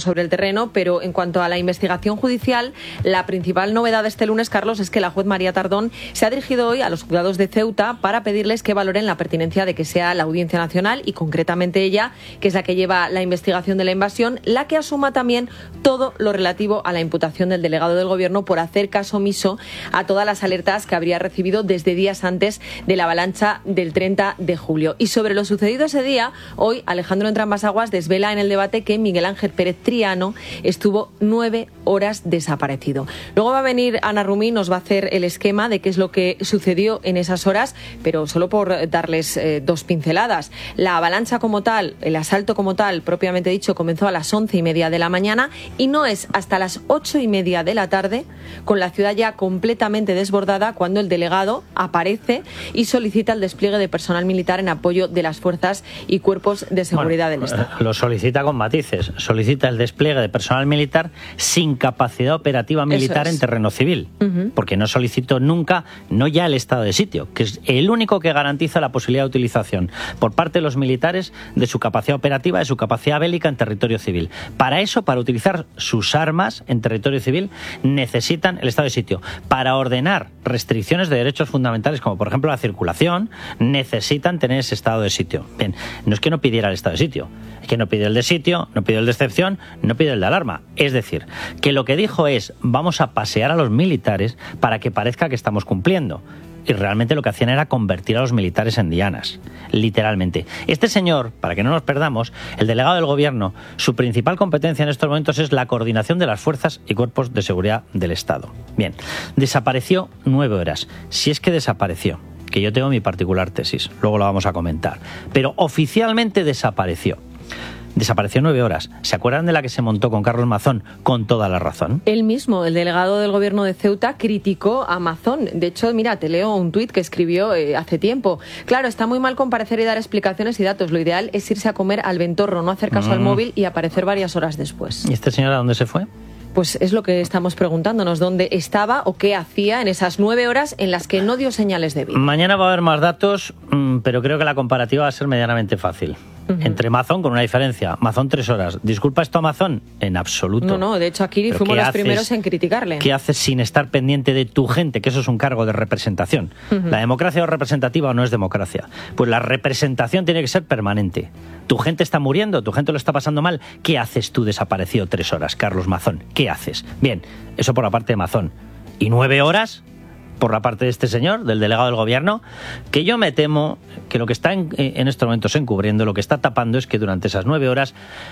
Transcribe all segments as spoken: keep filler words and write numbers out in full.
sobre el terreno, pero en cuanto a la investigación judicial, la principal novedad este lunes, Carlos, es que la juez María Tardón se ha dirigido hoy a los juzgados de Ceuta para pedirles que valoren la pertinencia de que sea la Audiencia Nacional y concretamente ella, que es la que lleva la investigación de la invasión, la que asuma también todo lo relativo a la imputación del delegado del Gobierno por hacer caso omiso a todas las alertas que habría recibido desde días antes de la avalancha del treinta de julio. Y sobre lo sucedido ese día, hoy Alejandro Entrambas-Aguas desvela en el debate que Miguel Ángel Pérez Triano estuvo nueve horas desaparecido. Luego va a venir Ana Rumí, nos va a hacer el esquema de qué es lo que sucedió en esas horas, pero solo por darles eh, dos pinceladas. La avalancha como tal, el asalto como tal, propiamente dicho, comenzó a las once y media de la mañana y no es hasta las ocho y media de la tarde, con la ciudad ya completamente desbordada, cuando el delegado aparece y solicita el despliegue de personal militar en apoyo de las fuerzas y cuerpos de seguridad bueno, del Estado. Lo solicita con matices. Solicita el despliegue de personal militar sin capacidad operativa militar en terreno civil. Uh-huh. Porque no solicitó nunca, no ya el estado de sitio, que es el único que garantiza la posibilidad de utilización por parte de los militares de su capacidad operativa, de su capacidad bélica en territorio civil. Para eso, para utilizar sus armas en territorio civil, necesitan el estado de sitio. Para ordenar restricciones de derechos fundamentales, como por ejemplo la circulación, necesitan tener ese estado de sitio. Bien, no es que no pidiera el estado de sitio, es que no pidió el de sitio, no pidió el de excepción, no pidió el de alarma. Es decir, que lo que dijo es, vamos a pasear a los militares para que parezca que estamos cumpliendo. Y realmente lo que hacían era convertir a los militares en dianas, literalmente. Este señor, para que no nos perdamos, el delegado del Gobierno, su principal competencia en estos momentos es la coordinación de las fuerzas y cuerpos de seguridad del Estado. Bien, desapareció nueve horas, si es que desapareció, que yo tengo mi particular tesis, luego lo vamos a comentar, pero oficialmente desapareció. Desapareció nueve horas. ¿Se acuerdan de la que se montó con Carlos Mazón? Con toda la razón. Él mismo, el delegado del Gobierno de Ceuta, criticó a Mazón. De hecho, mira, te leo un tuit que escribió eh, hace tiempo. Claro, está muy mal comparecer y dar explicaciones y datos. Lo ideal es irse a comer al Ventorro, no hacer caso mm. al móvil y aparecer varias horas después. ¿Y este señor a dónde se fue? Pues es lo que estamos preguntándonos, dónde estaba o qué hacía en esas nueve horas en las que no dio señales de vida. Mañana va a haber más datos, pero creo que la comparativa va a ser medianamente fácil. Uh-huh. Entre Mazón, con una diferencia. Mazón, tres horas. ¿Disculpa esto a Mazón? En absoluto. No, no, de hecho aquí ¿Pero fuimos los haces, primeros en criticarle. ¿Qué haces sin estar pendiente de tu gente? Que eso es un cargo de representación. Uh-huh. ¿La democracia es representativa o no es democracia? Pues la representación tiene que ser permanente. Tu gente está muriendo, tu gente lo está pasando mal. ¿Qué haces tú desaparecido tres horas, Carlos Mazón? ¿Qué haces? Bien, eso por la parte de Mazón. ¿Y nueve horas? Por la parte de este señor, del delegado del Gobierno, que yo me temo que lo que está en, en estos momentos encubriendo, lo que está tapando es que durante esas nueve horas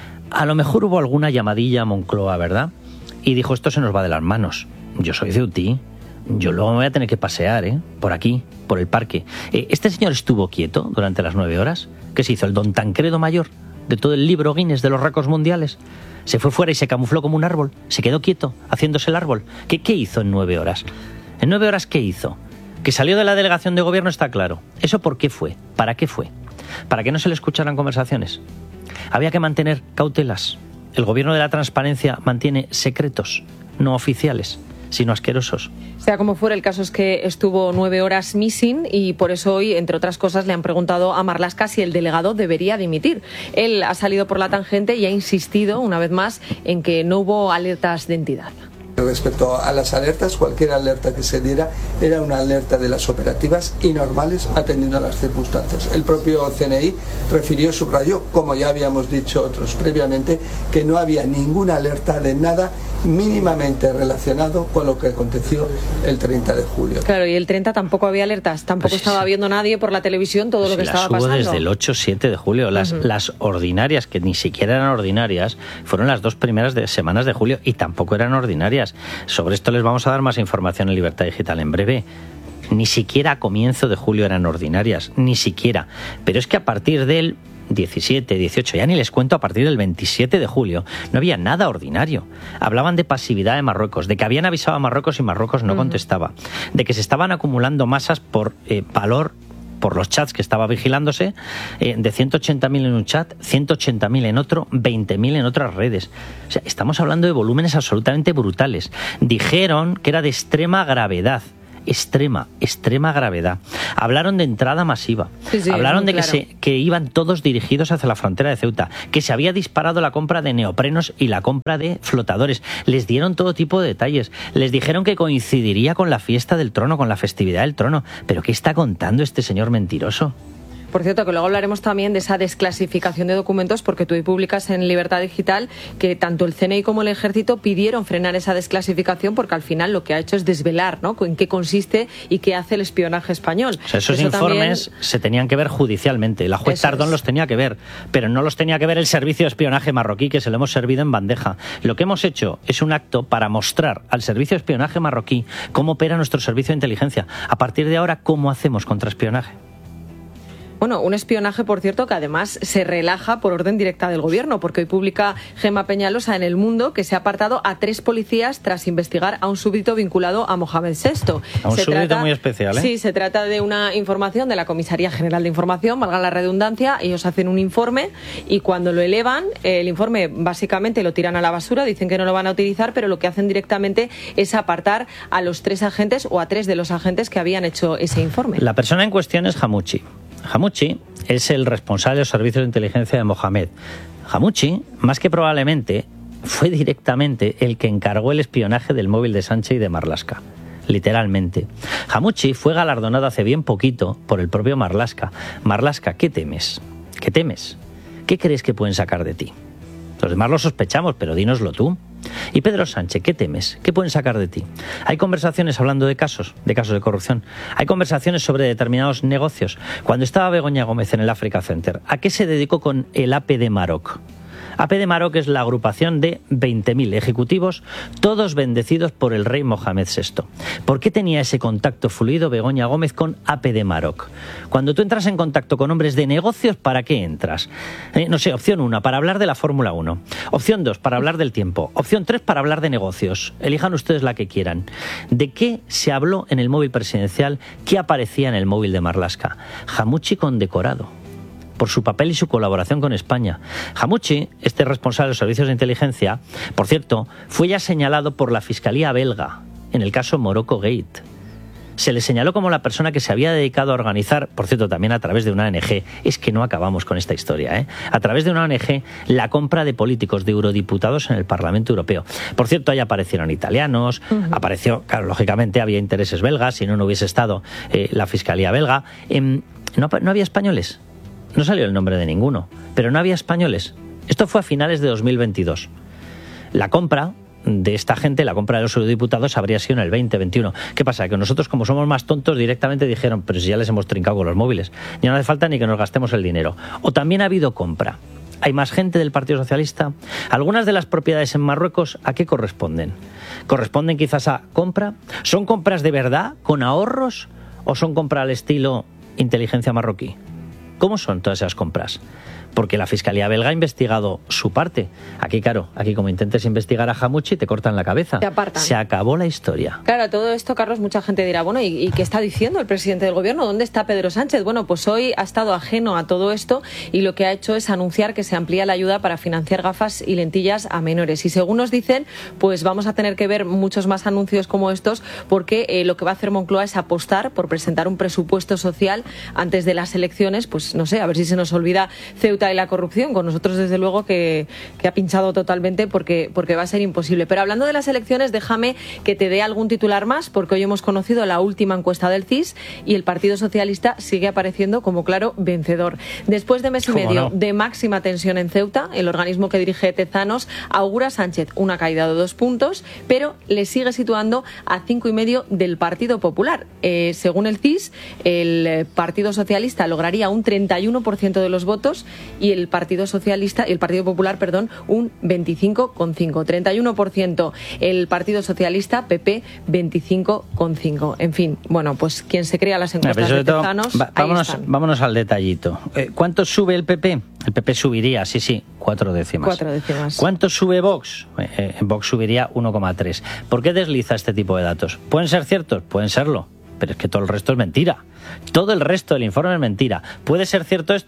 a lo mejor hubo alguna llamadilla a Moncloa, ¿verdad? Y dijo, esto se nos va de las manos. Yo soy ceutí, yo luego me voy a tener que pasear, ¿eh? Por aquí, por el parque. Eh, ¿Este señor estuvo quieto durante las nueve horas? ¿Qué se hizo? ¿El Don Tancredo Mayor de todo el libro Guinness de los récords mundiales? ¿Se fue fuera y se camufló como un árbol? ¿Se quedó quieto haciéndose el árbol? ¿Qué, qué hizo en nueve horas? ¿En nueve horas qué hizo? Que salió de la delegación de gobierno está claro. ¿Eso por qué fue? ¿Para qué fue? ¿Para que no se le escucharan conversaciones? Había que mantener cautelas. El gobierno de la transparencia mantiene secretos, no oficiales, sino asquerosos. Sea como fuera, el caso es que estuvo nueve horas missing y por eso hoy, entre otras cosas, le han preguntado a Marlaska si el delegado debería dimitir. Él ha salido por la tangente y ha insistido, una vez más, en que no hubo alertas de entidad. Respecto a las alertas, cualquier alerta que se diera era una alerta de las operativas y normales atendiendo a las circunstancias. El propio C N I refirió, subrayó, como ya habíamos dicho otros previamente, que no había ninguna alerta de nada mínimamente relacionado con lo que aconteció el treinta de julio. Claro, y el treinta tampoco había alertas, tampoco pues estaba viendo nadie por la televisión todo pues lo que estaba pasando. Las hubo desde el ocho siete de julio, las, uh-huh. las ordinarias, que ni siquiera eran ordinarias, fueron las dos primeras de, semanas de julio y tampoco eran ordinarias. Sobre esto les vamos a dar más información en Libertad Digital en breve. Ni siquiera a comienzo de julio eran ordinarias, ni siquiera. Pero es que a partir del diecisiete, dieciocho, ya ni les cuento, a partir del veintisiete de julio, no había nada ordinario. Hablaban de pasividad de Marruecos, de que habían avisado a Marruecos y Marruecos no uh-huh. contestaba, de que se estaban acumulando masas por eh, valor, por los chats que estaba vigilándose, eh, de ciento ochenta mil en un chat, ciento ochenta mil en otro, veinte mil en otras redes. O sea, estamos hablando de volúmenes absolutamente brutales. Dijeron que era de extrema gravedad. extrema, extrema gravedad. Hablaron de entrada masiva. Sí, sí, Hablaron de claro. que, se, que iban todos dirigidos hacia la frontera de Ceuta, que se había disparado la compra de neoprenos y la compra de flotadores. Les dieron todo tipo de detalles. Les dijeron que coincidiría con la fiesta del trono, con la festividad del trono. ¿Pero qué está contando este señor mentiroso? Por cierto, que luego hablaremos también de esa desclasificación de documentos, porque tú hoy publicas en Libertad Digital que tanto el C N I como el Ejército pidieron frenar esa desclasificación, porque al final lo que ha hecho es desvelar, ¿no?, en qué consiste y qué hace el espionaje español. O sea, esos Eso informes también... se tenían que ver judicialmente. La juez Eso Tardón es. los tenía que ver, pero no los tenía que ver el servicio de espionaje marroquí, que se lo hemos servido en bandeja. Lo que hemos hecho es un acto para mostrar al servicio de espionaje marroquí cómo opera nuestro servicio de inteligencia. A partir de ahora, ¿cómo hacemos contraespionaje? Bueno, un espionaje, por cierto, que además se relaja por orden directa del gobierno, porque hoy publica Gemma Peñalosa en El Mundo que se ha apartado a tres policías tras investigar a un súbdito vinculado a Mohamed sexto. A un se súbdito trata, muy especial, ¿eh? Sí, se trata de una información de la Comisaría General de Información, valga la redundancia. Ellos hacen un informe y cuando lo elevan, el informe básicamente lo tiran a la basura, dicen que no lo van a utilizar, pero lo que hacen directamente es apartar a los tres agentes o a tres de los agentes que habían hecho ese informe. La persona en cuestión es Hamouchi. Hamouchi es el responsable de los servicios de inteligencia de Mohamed. Hamouchi, más que probablemente, fue directamente el que encargó el espionaje del móvil de Sánchez y de Marlaska. Literalmente. Hamouchi fue galardonado hace bien poquito por el propio Marlaska. Marlaska, ¿qué temes? ¿Qué temes? ¿Qué crees que pueden sacar de ti? Los demás lo sospechamos, pero dínoslo tú. Y Pedro Sánchez, ¿qué temes? ¿Qué pueden sacar de ti? Hay conversaciones hablando de casos, de casos de corrupción. Hay conversaciones sobre determinados negocios. Cuando estaba Begoña Gómez en el Africa Center, ¿a qué se dedicó con el A P de Maroc? A P de Maroc es la agrupación de veinte mil ejecutivos, todos bendecidos por el rey Mohamed sexto. ¿Por qué tenía ese contacto fluido Begoña Gómez con A P de Maroc? Cuando tú entras en contacto con hombres de negocios, ¿para qué entras? Eh, no sé, opción uno, para hablar de la Fórmula uno. Opción dos, para hablar del tiempo. Opción tres, para hablar de negocios. Elijan ustedes la que quieran. ¿De qué se habló en el móvil presidencial? ¿Qué aparecía en el móvil de Marlaska? Hamouchi condecorado por su papel y su colaboración con España. Hamouchi, este responsable de los servicios de inteligencia, por cierto, fue ya señalado por la Fiscalía belga en el caso Morocco Gate. Se le señaló como la persona que se había dedicado a organizar, por cierto, también a través de una O N G, es que no acabamos con esta historia, ¿eh? A través de una O N G, la compra de políticos, de eurodiputados en el Parlamento Europeo. Por cierto, ahí aparecieron italianos, uh-huh. apareció, claro, lógicamente había intereses belgas, si no, no hubiese estado eh, la Fiscalía belga. Eh, no, no había españoles. No salió el nombre de ninguno, pero no había españoles. Esto fue a finales de dos mil veintidós. La compra de esta gente, la compra de los eurodiputados, habría sido en el veinte veintiuno. ¿Qué pasa? Que nosotros, como somos más tontos, directamente dijeron, pero si ya les hemos trincado con los móviles, ya no hace falta ni que nos gastemos el dinero. O también ha habido compra. ¿Hay más gente del Partido Socialista? Algunas de las propiedades en Marruecos, ¿a qué corresponden? ¿Corresponden quizás a compra? ¿Son compras de verdad, con ahorros? ¿O son compras al estilo inteligencia marroquí? ¿Cómo son todas esas compras? Porque la Fiscalía belga ha investigado su parte. Aquí, claro, aquí como intentes investigar a Hamouchi, te cortan la cabeza. Te apartan. Se acabó la historia. Claro, todo esto, Carlos, mucha gente dirá, bueno, ¿y, ¿y qué está diciendo el presidente del gobierno? ¿Dónde está Pedro Sánchez? Bueno, pues hoy ha estado ajeno a todo esto y lo que ha hecho es anunciar que se amplía la ayuda para financiar gafas y lentillas a menores. Y según nos dicen, pues vamos a tener que ver muchos más anuncios como estos, porque eh, lo que va a hacer Moncloa es apostar por presentar un presupuesto social antes de las elecciones. Pues no sé, a ver si se nos olvida Ceuta y la corrupción. Con nosotros, desde luego, que, que ha pinchado totalmente porque, porque va a ser imposible. Pero hablando de las elecciones, déjame que te dé algún titular más, porque hoy hemos conocido la última encuesta del C I S y el Partido Socialista sigue apareciendo como claro vencedor. Después de mes y medio no? de máxima tensión en Ceuta, el organismo que dirige Tezanos augura a Sánchez una caída de dos puntos, pero le sigue situando a cinco y medio del Partido Popular. Eh, según el C I S, el Partido Socialista lograría un treinta y uno por ciento de los votos y el Partido Socialista, el Partido Popular, perdón, un veinticinco coma cinco. treinta y uno por ciento el Partido Socialista, P P veinticinco coma cinco. En fin, bueno, pues quien se crea las encuestas de Tezanos, va, vámonos, vámonos al detallito. Eh, ¿Cuánto sube el P P? El P P subiría, sí, sí, cuatro décimas. Cuatro décimas. ¿Cuánto sube Vox? Eh, Vox subiría uno coma tres. ¿Por qué desliza este tipo de datos? ¿Pueden ser ciertos? Pueden serlo. Pero es que todo el resto es mentira. Todo el resto del informe es mentira. ¿Puede ser cierto esto?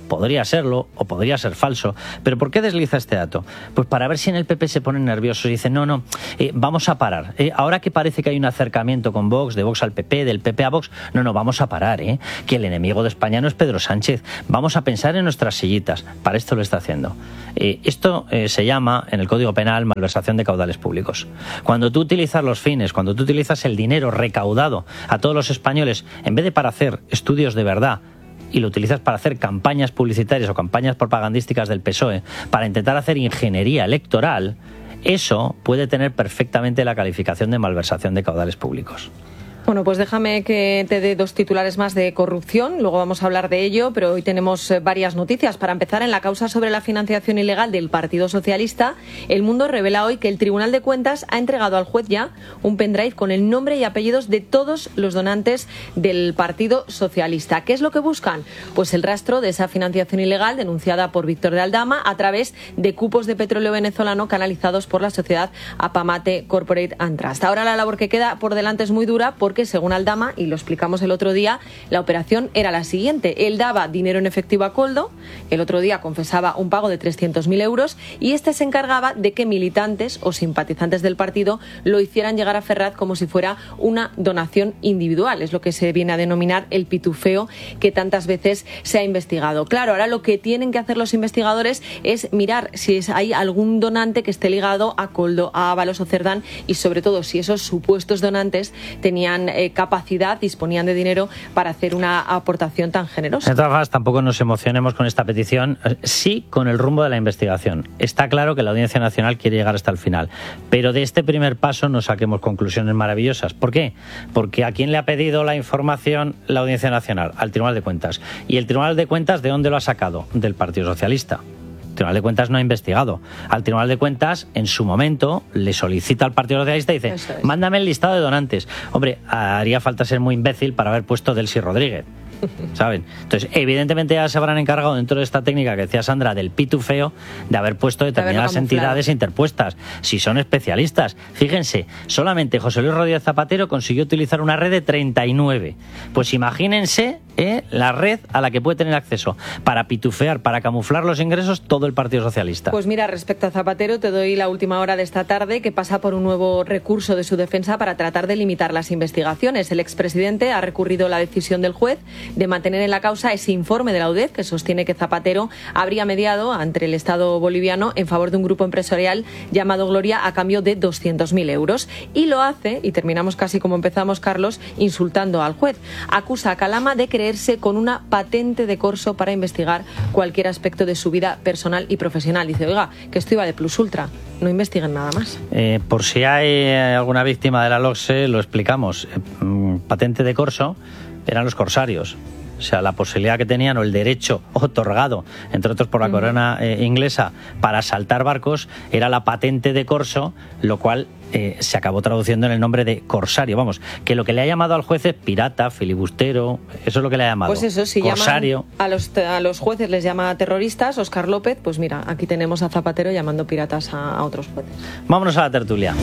podría serlo o podría ser falso. ¿Pero por qué desliza este dato? Pues para ver si en el P P se ponen nerviosos y dicen, no, no, eh, vamos a parar. Eh, ahora que parece que hay un acercamiento con Vox, de Vox al P P, del P P a Vox, no, no, vamos a parar, ¿eh? Que el enemigo de España no es Pedro Sánchez. Vamos a pensar en nuestras sillitas. Para esto lo está haciendo. Eh, esto eh, se llama, en el Código Penal, malversación de caudales públicos. Cuando tú utilizas los fines, cuando tú utilizas el dinero recaudado a todos los españoles, en vez de para hacer estudios de verdad, y lo utilizas para hacer campañas publicitarias o campañas propagandísticas del P S O E, para intentar hacer ingeniería electoral, eso puede tener perfectamente la calificación de malversación de caudales públicos. Bueno, pues déjame que te dé dos titulares más de corrupción, luego vamos a hablar de ello, pero hoy tenemos varias noticias. Para empezar, en la causa sobre la financiación ilegal del Partido Socialista, El Mundo revela hoy que el Tribunal de Cuentas ha entregado al juez ya un pendrive con el nombre y apellidos de todos los donantes del Partido Socialista. ¿Qué es lo que buscan? Pues el rastro de esa financiación ilegal denunciada por Víctor de Aldama a través de cupos de petróleo venezolano canalizados por la sociedad Apamate Corporate and Trust. Ahora la labor que queda por delante es muy dura porque que, según Aldama, y lo explicamos el otro día, la operación era la siguiente. Él daba dinero en efectivo a Koldo, el otro día confesaba un pago de trescientos mil euros y este se encargaba de que militantes o simpatizantes del partido lo hicieran llegar a Ferraz como si fuera una donación individual. Es lo que se viene a denominar el pitufeo que tantas veces se ha investigado. Claro, ahora lo que tienen que hacer los investigadores es mirar si hay algún donante que esté ligado a Koldo, a Ábalos o Cerdán y sobre todo si esos supuestos donantes tenían eh, capacidad, disponían de dinero para hacer una aportación tan generosa. De todas formas, tampoco nos emocionemos con esta petición, sí con el rumbo de la investigación. Está claro que la Audiencia Nacional quiere llegar hasta el final, pero de este primer paso no saquemos conclusiones maravillosas. ¿Por qué? Porque ¿a quién le ha pedido la información la Audiencia Nacional? Al Tribunal de Cuentas. ¿Y el Tribunal de Cuentas de dónde lo ha sacado? Del Partido Socialista. El Tribunal de Cuentas no ha investigado. Al Tribunal de Cuentas, en su momento, le solicita al Partido Socialista y dice, es. mándame el listado de donantes. Hombre, haría falta ser muy imbécil para haber puesto Delcy Rodríguez. ¿Saben? Entonces, evidentemente ya se habrán encargado dentro de esta técnica que decía Sandra del pitufeo de haber puesto determinadas de entidades interpuestas. Si son especialistas. Fíjense, solamente José Luis Rodríguez Zapatero consiguió utilizar una red de treinta y nueve. Pues imagínense eh, la red a la que puede tener acceso para pitufear, para camuflar los ingresos todo el Partido Socialista. Pues mira, respecto a Zapatero, te doy la última hora de esta tarde que pasa por un nuevo recurso de su defensa para tratar de limitar las investigaciones. El expresidente ha recurrido la decisión del juez de mantener en la causa ese informe de la U D E F que sostiene que Zapatero habría mediado ante el Estado boliviano en favor de un grupo empresarial llamado Gloria a cambio de doscientos mil euros. Y lo hace, y terminamos casi como empezamos, Carlos, insultando al juez. Acusa a Calama de creerse con una patente de corso para investigar cualquier aspecto de su vida personal y profesional. Dice, oiga, que esto iba de plus ultra, no investiguen nada más. Eh, por si hay alguna víctima de la LOCSE, lo explicamos. Eh, patente de corso eran los corsarios. O sea, la posibilidad que tenían o el derecho otorgado, entre otros por la corona eh, inglesa, para asaltar barcos, era la patente de corso, lo cual eh, se acabó traduciendo en el nombre de corsario. Vamos, que lo que le ha llamado al juez es pirata, filibustero, eso es lo que le ha llamado. Pues eso, si corsario. A los, a los jueces les llama terroristas, Óscar López, pues mira, aquí tenemos a Zapatero llamando piratas a, a otros jueces. Vámonos a la tertulia.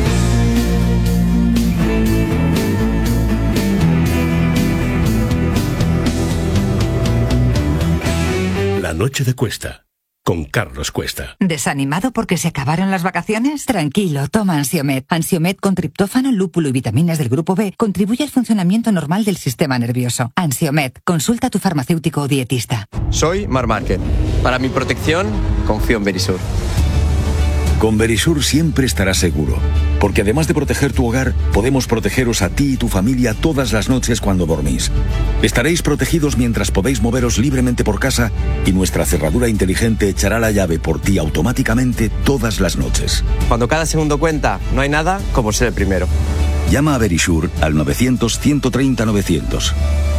La noche de Cuesta, con Carlos Cuesta. ¿Desanimado porque se acabaron las vacaciones? Tranquilo, toma Ansiomed. Ansiomed con triptófano, lúpulo y vitaminas del grupo B contribuye al funcionamiento normal del sistema nervioso. Ansiomed, consulta a tu farmacéutico o dietista. Soy Mar Márquez. Para mi protección, confío en Verisur. Con Verisur siempre estarás seguro, porque además de proteger tu hogar, podemos protegeros a ti y tu familia todas las noches cuando dormís. Estaréis protegidos mientras podéis moveros libremente por casa y nuestra cerradura inteligente echará la llave por ti automáticamente todas las noches. Cuando cada segundo cuenta, no hay nada como ser el primero. Llama a Verisur al novecientos, ciento treinta, novecientos.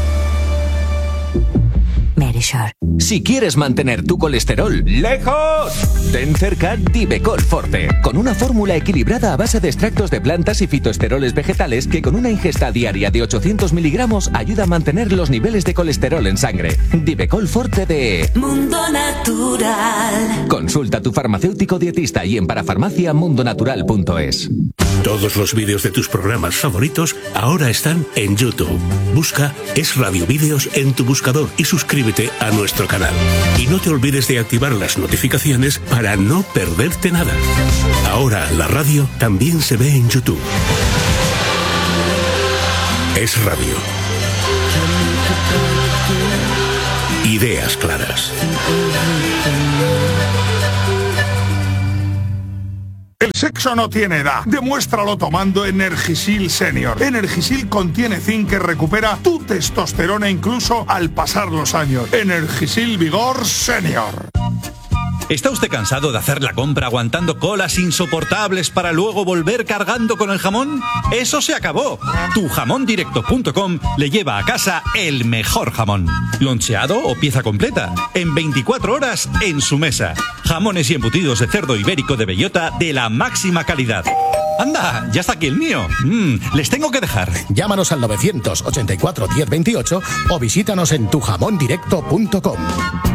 Verisur. Si quieres mantener tu colesterol lejos, ten cerca Divecol Forte, con una fórmula equilibrada a base de extractos de plantas y fitoesteroles vegetales que con una ingesta diaria de ochocientos miligramos ayuda a mantener los niveles de colesterol en sangre. Divecol Forte de Mundo Natural. Consulta a tu farmacéutico dietista y en parafarmacia mundonatural punto es. Todos los vídeos de tus programas favoritos ahora están en YouTube. Busca Es Radio Vídeos en tu buscador y suscríbete a nuestro canal. Y no te olvides de activar las notificaciones para no perderte nada. Ahora la radio también se ve en YouTube. Es Radio. Ideas claras. El sexo no tiene edad. Demuéstralo tomando Energisil Senior. Energisil contiene zinc que recupera tu testosterona incluso al pasar los años. Energisil Vigor Senior. ¿Está usted cansado de hacer la compra aguantando colas insoportables para luego volver cargando con el jamón? ¡Eso se acabó! tu jamón directo punto com le lleva a casa el mejor jamón. Loncheado o pieza completa, en veinticuatro horas en su mesa. Jamones y embutidos de cerdo ibérico de bellota de la máxima calidad. ¡Anda! ¡Ya está aquí el mío! Mm, les tengo que dejar. Llámanos al novecientos ochenta y cuatro diez veintiocho o visítanos en tu jamón directo punto com.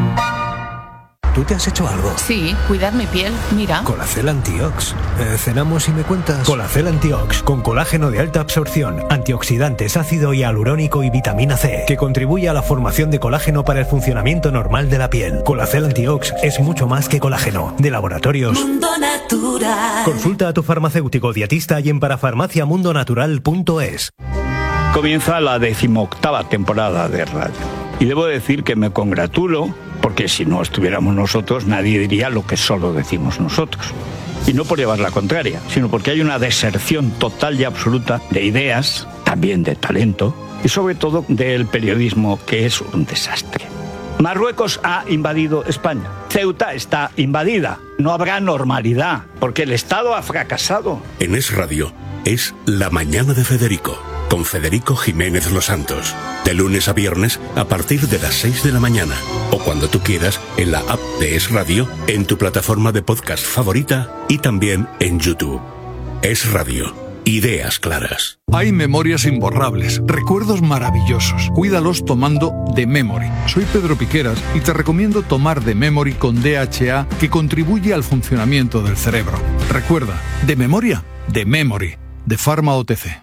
¿Tú te has hecho algo? Sí, cuidar mi piel, mira. Colacel Antiox. Eh, ¿Cenamos y me cuentas? Colacel Antiox, con colágeno de alta absorción, antioxidantes, ácido hialurónico y vitamina C, que contribuye a la formación de colágeno para el funcionamiento normal de la piel. Colacel Antiox es mucho más que colágeno. De Laboratorios Mundo Natural. Consulta a tu farmacéutico dietista y en parafarmacia mundo natural punto es. Comienza la decimoctava temporada de radio. Y debo decir que me congratulo, porque si no estuviéramos nosotros, nadie diría lo que solo decimos nosotros. Y no por llevar la contraria, sino porque hay una deserción total y absoluta de ideas, también de talento, y sobre todo del periodismo, que es un desastre. Marruecos ha invadido España. Ceuta está invadida. No habrá normalidad, porque el Estado ha fracasado. En Es Radio es La Mañana de Federico, con Federico Jiménez Los Santos. De lunes a viernes a partir de las seis de la mañana. O cuando tú quieras en la app de Es Radio, en tu plataforma de podcast favorita y también en YouTube. Es Radio. Ideas claras. Hay memorias imborrables, recuerdos maravillosos. Cuídalos tomando The Memory. Soy Pedro Piqueras y te recomiendo tomar The Memory con D H A, que contribuye al funcionamiento del cerebro. Recuerda, de memoria, The Memory, de Pharma O T C.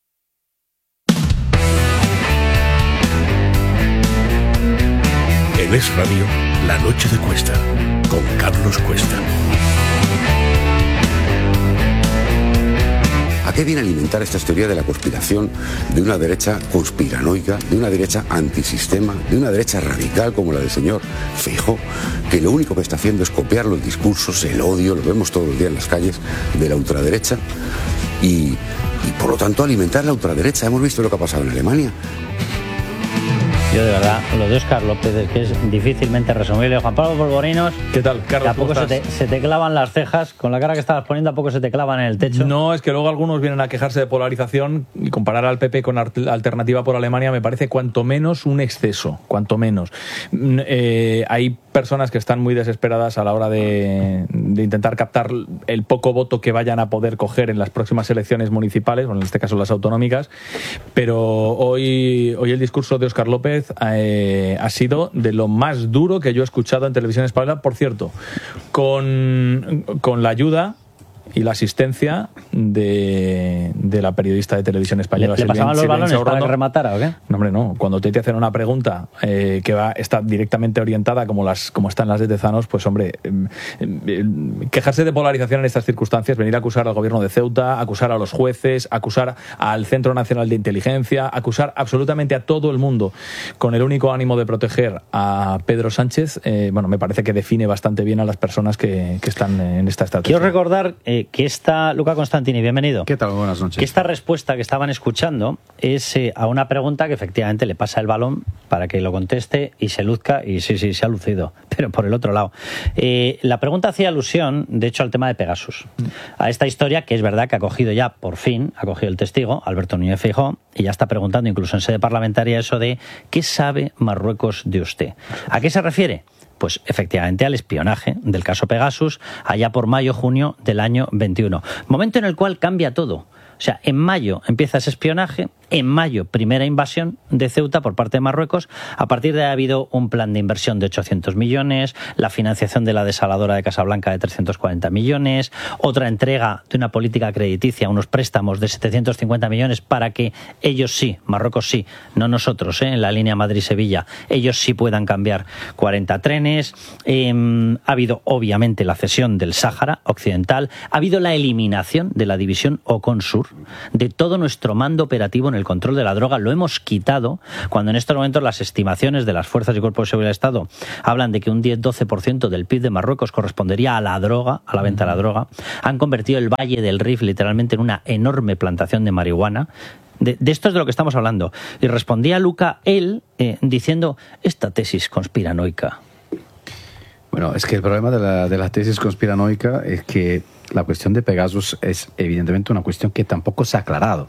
En Es Radio, La Noche de Cuesta, con Carlos Cuesta. ¿A qué viene alimentar esta teoría de la conspiración de una derecha conspiranoica, de una derecha antisistema, de una derecha radical como la del señor Feijóo, que lo único que está haciendo es copiar los discursos, el odio, lo vemos todos los días en las calles, de la ultraderecha y, y por lo tanto alimentar la ultraderecha? Hemos visto lo que ha pasado en Alemania. Yo de verdad, lo de Óscar López es que es difícilmente resumible. Juan Pablo Polvorinos, ¿qué tal, Carlos? ¿A poco se te, se te clavan las cejas? Con la cara que estabas poniendo, ¿a poco se te clavan en el techo? No, es que luego algunos vienen a quejarse de polarización y comparar al P P con Alternativa por Alemania me parece cuanto menos un exceso, cuanto menos. Eh, hay personas que están muy desesperadas a la hora de, de intentar captar el poco voto que vayan a poder coger en las próximas elecciones municipales, o en este caso las autonómicas, pero hoy, hoy el discurso de Óscar López eh, ha sido de lo más duro que yo he escuchado en televisión española, por cierto, con, con la ayuda y la asistencia de, de la periodista de televisión española. ¿Le, le pasaban los balones para que rematara o qué? No, hombre, no. Cuando te hacen una pregunta eh, que va está directamente orientada como las como están las de Tezanos, pues hombre, eh, eh, quejarse de polarización en estas circunstancias, venir a acusar al gobierno de Ceuta, acusar a los jueces, acusar al Centro Nacional de Inteligencia, acusar absolutamente a todo el mundo con el único ánimo de proteger a Pedro Sánchez, eh, bueno, me parece que define bastante bien a las personas que, que están en esta estrategia. Quiero recordar eh, que esta, Luca Constantini, bienvenido. ¿Qué tal? Buenas noches. Que esta respuesta que estaban escuchando es eh, a una pregunta que efectivamente le pasa el balón para que lo conteste y se luzca, y sí, sí, se ha lucido, pero por el otro lado. Eh, la pregunta hacía alusión, de hecho, al tema de Pegasus. A esta historia que es verdad que ha cogido ya, por fin, ha cogido el testigo, Alberto Núñez Feijóo, y ya está preguntando incluso en sede parlamentaria eso de ¿qué sabe Marruecos de usted? ¿A qué se refiere? Pues efectivamente al espionaje del caso Pegasus allá por mayo-junio del año veintiuno. Momento en el cual cambia todo. O sea, en mayo empieza ese espionaje En mayo, primera invasión de Ceuta por parte de Marruecos. A partir de ahí ha habido un plan de inversión de ochocientos millones, la financiación de la desaladora de Casablanca de trescientos cuarenta millones, otra entrega de una política crediticia, unos préstamos de setecientos cincuenta millones para que ellos sí, Marruecos sí, no nosotros, ¿eh? en la línea Madrid-Sevilla, ellos sí puedan cambiar cuarenta trenes. Eh, ha habido, obviamente, la cesión del Sáhara Occidental. Ha habido la eliminación de la división Ocon-Sur, de todo nuestro mando operativo en el control de la droga. Lo hemos quitado cuando en estos momentos las estimaciones de las fuerzas y cuerpos de seguridad del Estado hablan de que un diez a doce por ciento del P I B de Marruecos correspondería a la droga, a la venta de la droga. Han convertido el Valle del Rif literalmente en una enorme plantación de marihuana. De, de esto es de lo que estamos hablando. Y respondía Luca, él, eh, diciendo esta tesis conspiranoica. Bueno, es que el problema de la, de la tesis conspiranoica es que la cuestión de Pegasus es evidentemente una cuestión que tampoco se ha aclarado.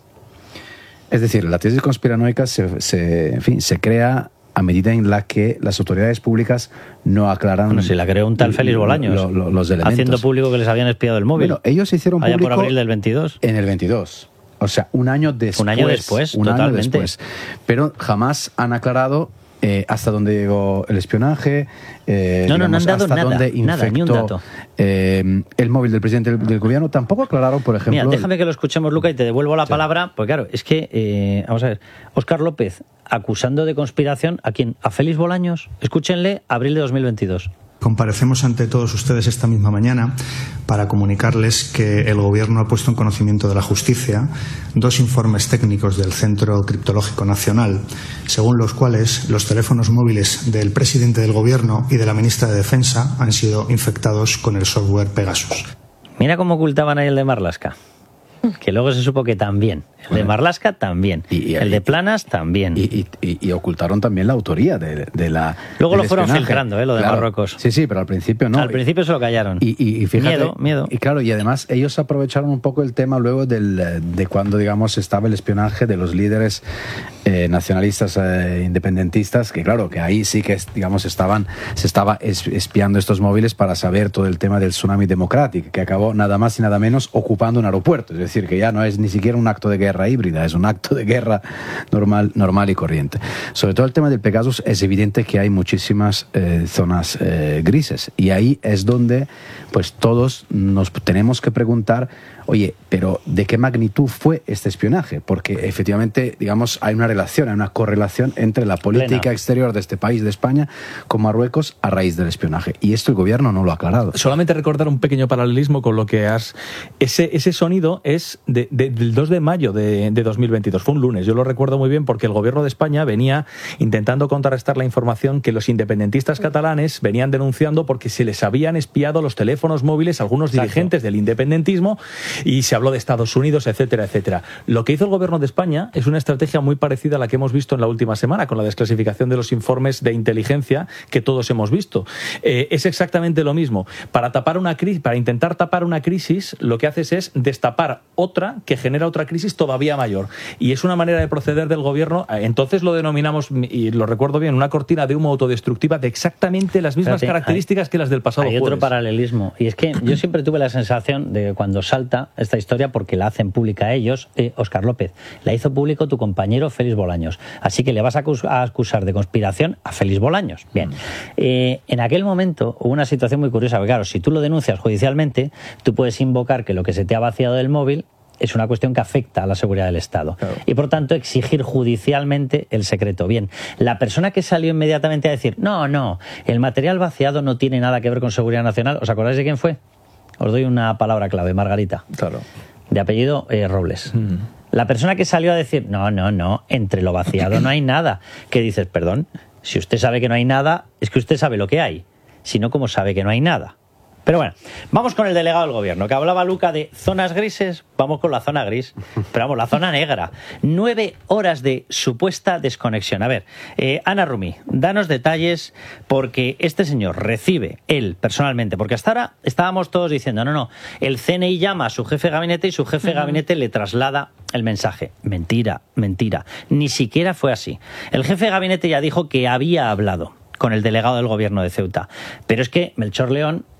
Es decir, la tesis conspiranoica se, se, en fin, se crea a medida en la que las autoridades públicas no aclaran... Bueno, si la creó un tal Félix Bolaños, lo, lo, los elementos. Haciendo público que les habían espiado el móvil. Bueno, ellos hicieron allá público... por abril del veintidós. En el veintidós. O sea, un año después. Un año después, un totalmente. Año después. Pero jamás han aclarado eh, hasta dónde llegó el espionaje. Eh, no, digamos, no, no han dado hasta nada, dónde infectó, nada, ni un dato. Eh, el móvil del presidente del, del gobierno. Tampoco aclararon, por ejemplo... Mira, déjame que lo escuchemos, Luca, y te devuelvo la sí. palabra. Pues claro, es que, eh, vamos a ver, Óscar López acusando de conspiración a quién, a Félix Bolaños. Escúchenle, abril de dos mil veintidós. Comparecemos ante todos ustedes esta misma mañana para comunicarles que el Gobierno ha puesto en conocimiento de la justicia dos informes técnicos del Centro Criptológico Nacional, según los cuales los teléfonos móviles del presidente del Gobierno y de la ministra de Defensa han sido infectados con el software Pegasus. Mira cómo ocultaban ahí el de Marlaska. Que luego se supo que también. El de Marlaska también. Y, y, el de Planas también. Y, y, y, y ocultaron también la autoría de, de la. Luego lo fueron espionaje. filtrando, ¿eh? Lo de claro. Marruecos. Sí, sí, pero al principio no. Al principio se lo callaron. Y, y, y fíjate, miedo, miedo. Y claro, y además ellos aprovecharon un poco el tema luego del, de cuando, digamos, estaba el espionaje de los líderes eh, nacionalistas eh, independentistas, que claro, que ahí sí que, digamos, estaban, se estaba espiando estos móviles para saber todo el tema del tsunami democrático, que acabó nada más y nada menos ocupando un aeropuerto. Es decir, que ya no es ni siquiera un acto de guerra híbrida, es un acto de guerra normal, normal y corriente. Sobre todo el tema del Pegasus, es evidente que hay muchísimas eh, zonas eh, grises, y ahí es donde pues todos nos tenemos que preguntar, oye, pero ¿de qué magnitud fue este espionaje? Porque efectivamente, digamos, hay una relación, hay una correlación entre la política Plena. exterior de este país, de España, con Marruecos a raíz del espionaje. Y esto el gobierno no lo ha aclarado. Solamente recordar un pequeño paralelismo con lo que has... Ese, ese sonido es de, de, del dos de mayo de, de dos mil veintidós. Fue un lunes. Yo lo recuerdo muy bien porque el gobierno de España venía intentando contrarrestar la información que los independentistas catalanes venían denunciando porque se les habían espiado los teléfonos móviles a algunos Exacto. dirigentes del independentismo, y se habló de Estados Unidos, etcétera, etcétera. Lo que hizo el gobierno de España es una estrategia muy parecida a la que hemos visto en la última semana con la desclasificación de los informes de inteligencia que todos hemos visto. Eh, es exactamente lo mismo. Para tapar una crisis, para intentar tapar una crisis, lo que haces es destapar otra que genera otra crisis todavía mayor. Y es una manera de proceder del gobierno. Entonces lo denominamos, y lo recuerdo bien, una cortina de humo autodestructiva de exactamente las mismas Fíjate, características hay, que las del pasado hay jueves. Hay otro paralelismo. Y es que yo siempre tuve la sensación de que cuando salta esta historia, porque la hacen pública ellos, eh, Óscar López, la hizo público tu compañero Félix Bolaños. Así que le vas a, acus a acusar de conspiración a Félix Bolaños. Bien. Eh, en aquel momento hubo una situación muy curiosa, porque claro, si tú lo denuncias judicialmente, tú puedes invocar que lo que se te ha vaciado del móvil es una cuestión que afecta a la seguridad del Estado. Claro. Y por tanto exigir judicialmente el secreto. Bien, la persona que salió inmediatamente a decir, no, no, el material vaciado no tiene nada que ver con seguridad nacional, ¿os acordáis de quién fue? Os doy una palabra clave, Margarita. Claro. De apellido eh, Robles. Mm. La persona que salió a decir, no, no, no, entre lo vaciado no hay nada. ¿Qué dices? Perdón, si usted sabe que no hay nada, es que usted sabe lo que hay. Si no, ¿cómo sabe que no hay nada? Pero bueno, vamos con el delegado del gobierno, que hablaba Luca de zonas grises, vamos con la zona gris, pero vamos, la zona negra. Nueve horas de supuesta desconexión. A ver, eh, Ana Rumi, danos detalles, porque este señor recibe, él personalmente, porque hasta ahora estábamos todos diciendo, no, no, el C N I llama a su jefe de gabinete y su jefe de gabinete le traslada el mensaje. Mentira, mentira, ni siquiera fue así. El jefe de gabinete ya dijo que había hablado con el delegado del gobierno de Ceuta. Pero es que Melchor León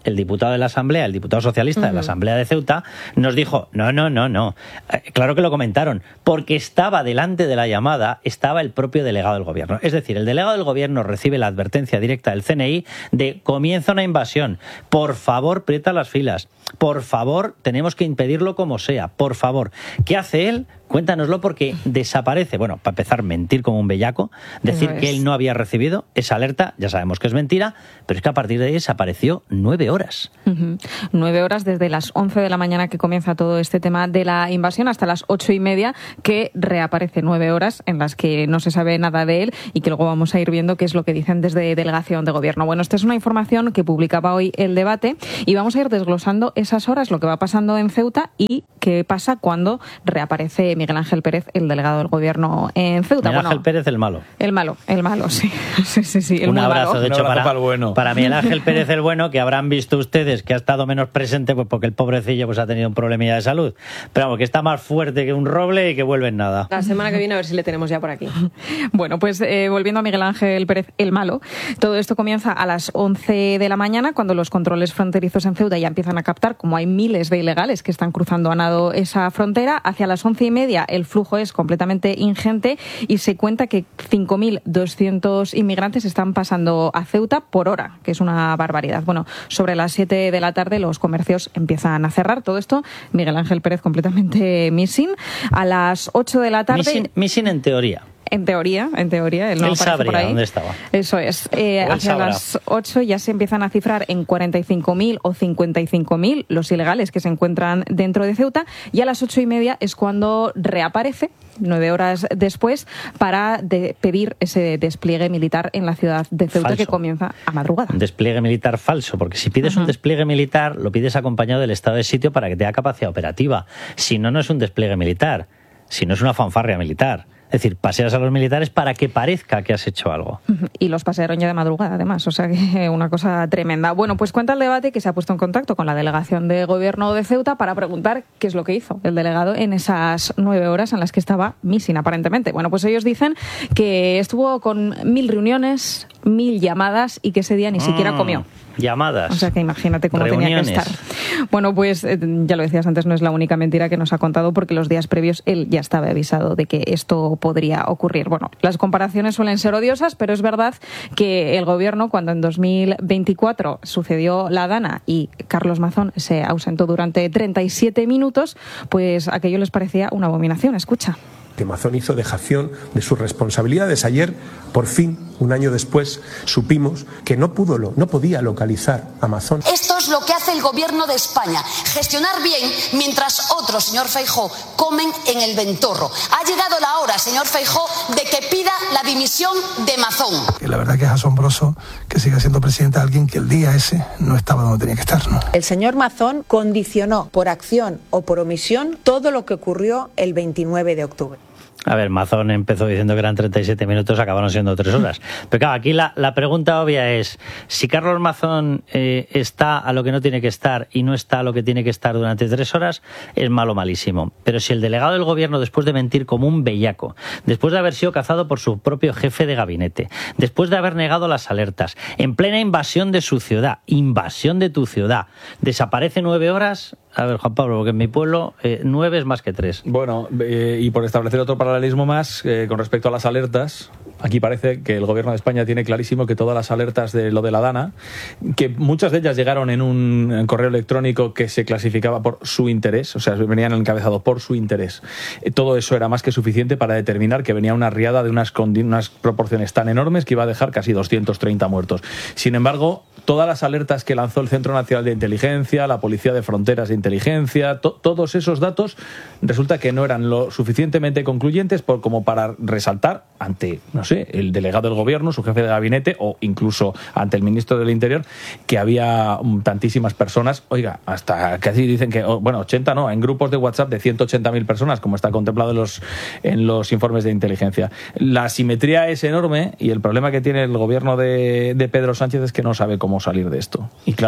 el diputado de la Asamblea, el diputado socialista uh-huh. de la Asamblea de Ceuta, nos dijo, no, no, no, no. Eh, claro que lo comentaron, porque estaba delante de la llamada, estaba el propio delegado del gobierno. Es decir, el delegado del gobierno recibe la advertencia directa del C N I de comienza una invasión. Por favor, prieta las filas. Por favor, tenemos que impedirlo como sea. Por favor. ¿Qué hace él? Cuéntanoslo, porque desaparece. Bueno, para empezar, mentir como un bellaco, decir que él no había recibido esa alerta, ya sabemos que es mentira, pero es que a partir de ahí desapareció nueve horas. Uh-huh. Nueve horas desde las once de la mañana que comienza todo este tema de la invasión hasta las ocho y media que reaparece. Nueve horas en las que no se sabe nada de él y que luego vamos a ir viendo qué es lo que dicen desde delegación de gobierno. Bueno, esta es una información que publicaba hoy El Debate y vamos a ir desglosando esas horas, lo que va pasando en Ceuta y qué pasa cuando reaparece Miguel Ángel Pérez, el delegado del gobierno en Ceuta. Miguel bueno, Ángel Pérez, el malo. El malo, el malo, sí. sí, sí, sí el Un abrazo, malo. de hecho, Un abrazo para, para, el bueno. para Miguel Ángel Pérez, el bueno, que habrán visto ustedes que ha estado menos presente pues porque el pobrecillo pues ha tenido un problemilla de salud. Pero vamos, que está más fuerte que un roble y que vuelve en nada. La semana que viene a ver si le tenemos ya por aquí. Bueno, pues eh, volviendo a Miguel Ángel Pérez, el malo, todo esto comienza a las once de la mañana cuando los controles fronterizos en Ceuta ya empiezan a captar como hay miles de ilegales que están cruzando a nado esa frontera. Hacia las once y media el flujo es completamente ingente y se cuenta que cinco mil doscientos inmigrantes están pasando a Ceuta por hora, que es una barbaridad. Bueno, sobre las siete de la tarde los comercios empiezan a cerrar. Todo esto, Miguel Ángel Pérez completamente missing. A las ocho de la tarde... Missing, missing en teoría. En teoría, en teoría. Él, no él sabría por ahí. dónde estaba. Eso es. Eh, hacia sabrá. las ocho ya se empiezan a cifrar en cuarenta y cinco mil o cincuenta y cinco mil los ilegales que se encuentran dentro de Ceuta y a las ocho y media es cuando reaparece, nueve horas después, para de pedir ese despliegue militar en la ciudad de Ceuta falso. Que comienza a madrugada. Un despliegue militar falso, porque si pides uh-huh. un despliegue militar, lo pides acompañado del estado de sitio para que tenga capacidad operativa. Si no, no es un despliegue militar. Si no, es una fanfarria militar. Es decir, paseas a los militares para que parezca que has hecho algo. Y los pasearon ya de madrugada, además. O sea, que una cosa tremenda. Bueno, pues cuenta El Debate que se ha puesto en contacto con la delegación de gobierno de Ceuta para preguntar qué es lo que hizo el delegado en esas nueve horas en las que estaba missing, aparentemente. Bueno, pues ellos dicen que estuvo con mil reuniones, mil llamadas y que ese día ni siquiera mm. comió. Llamadas. O sea que imagínate cómo reuniones. Tenía que estar. Bueno, pues eh, ya lo decías antes, no es la única mentira que nos ha contado porque los días previos él ya estaba avisado de que esto podría ocurrir. Bueno, las comparaciones suelen ser odiosas, pero es verdad que el gobierno, cuando en dos mil veinticuatro sucedió la Dana y Carlos Mazón se ausentó durante treinta y siete minutos, pues aquello les parecía una abominación. Escucha. Que Mazón hizo dejación de sus responsabilidades. Ayer, por fin, un año después, supimos que no pudo, no podía localizar a Mazón. Esto es lo que hace el gobierno de España, gestionar bien mientras otros, señor Feijóo, comen en el ventorro. Ha llegado la hora, señor Feijóo, de que pida la dimisión de Mazón. Que la verdad que es asombroso que siga siendo presidente alguien que el día ese no estaba donde tenía que estar, ¿no? El señor Mazón condicionó por acción o por omisión todo lo que ocurrió el veintinueve de octubre. A ver, Mazón empezó diciendo que eran treinta y siete minutos, acabaron siendo tres horas. Pero claro, aquí la, la pregunta obvia es, si Carlos Mazón eh, está a lo que no tiene que estar y no está a lo que tiene que estar durante tres horas, es malo malísimo. Pero si el delegado del gobierno, después de mentir como un bellaco, después de haber sido cazado por su propio jefe de gabinete, después de haber negado las alertas, en plena invasión de su ciudad, invasión de tu ciudad, desaparece nueve horas... A ver, Juan Pablo, porque en mi pueblo eh, nueve es más que tres. Bueno, eh, y por establecer otro paralelismo más, eh, con respecto a las alertas, aquí parece que el gobierno de España tiene clarísimo que todas las alertas de lo de la Dana, que muchas de ellas llegaron en un en correo electrónico que se clasificaba por su interés, o sea, venían encabezados por su interés. Eh, todo eso era más que suficiente para determinar que venía una riada de unas, unas proporciones tan enormes que iba a dejar casi doscientos treinta muertos. Sin embargo, todas las alertas que lanzó el Centro Nacional de Inteligencia, la Policía de Fronteras de Inteligencia, to- todos esos datos resulta que no eran lo suficientemente concluyentes por, como para resaltar ante, no sé, el delegado del gobierno, su jefe de gabinete o incluso ante el ministro del Interior, que había um, tantísimas personas, oiga, hasta casi dicen que, oh, bueno, ochenta no, en grupos de WhatsApp de ciento ochenta mil personas, como está contemplado en los, en los informes de inteligencia. La asimetría es enorme y el problema que tiene el gobierno de, de Pedro Sánchez es que no sabe cómo salir de esto. Y claro,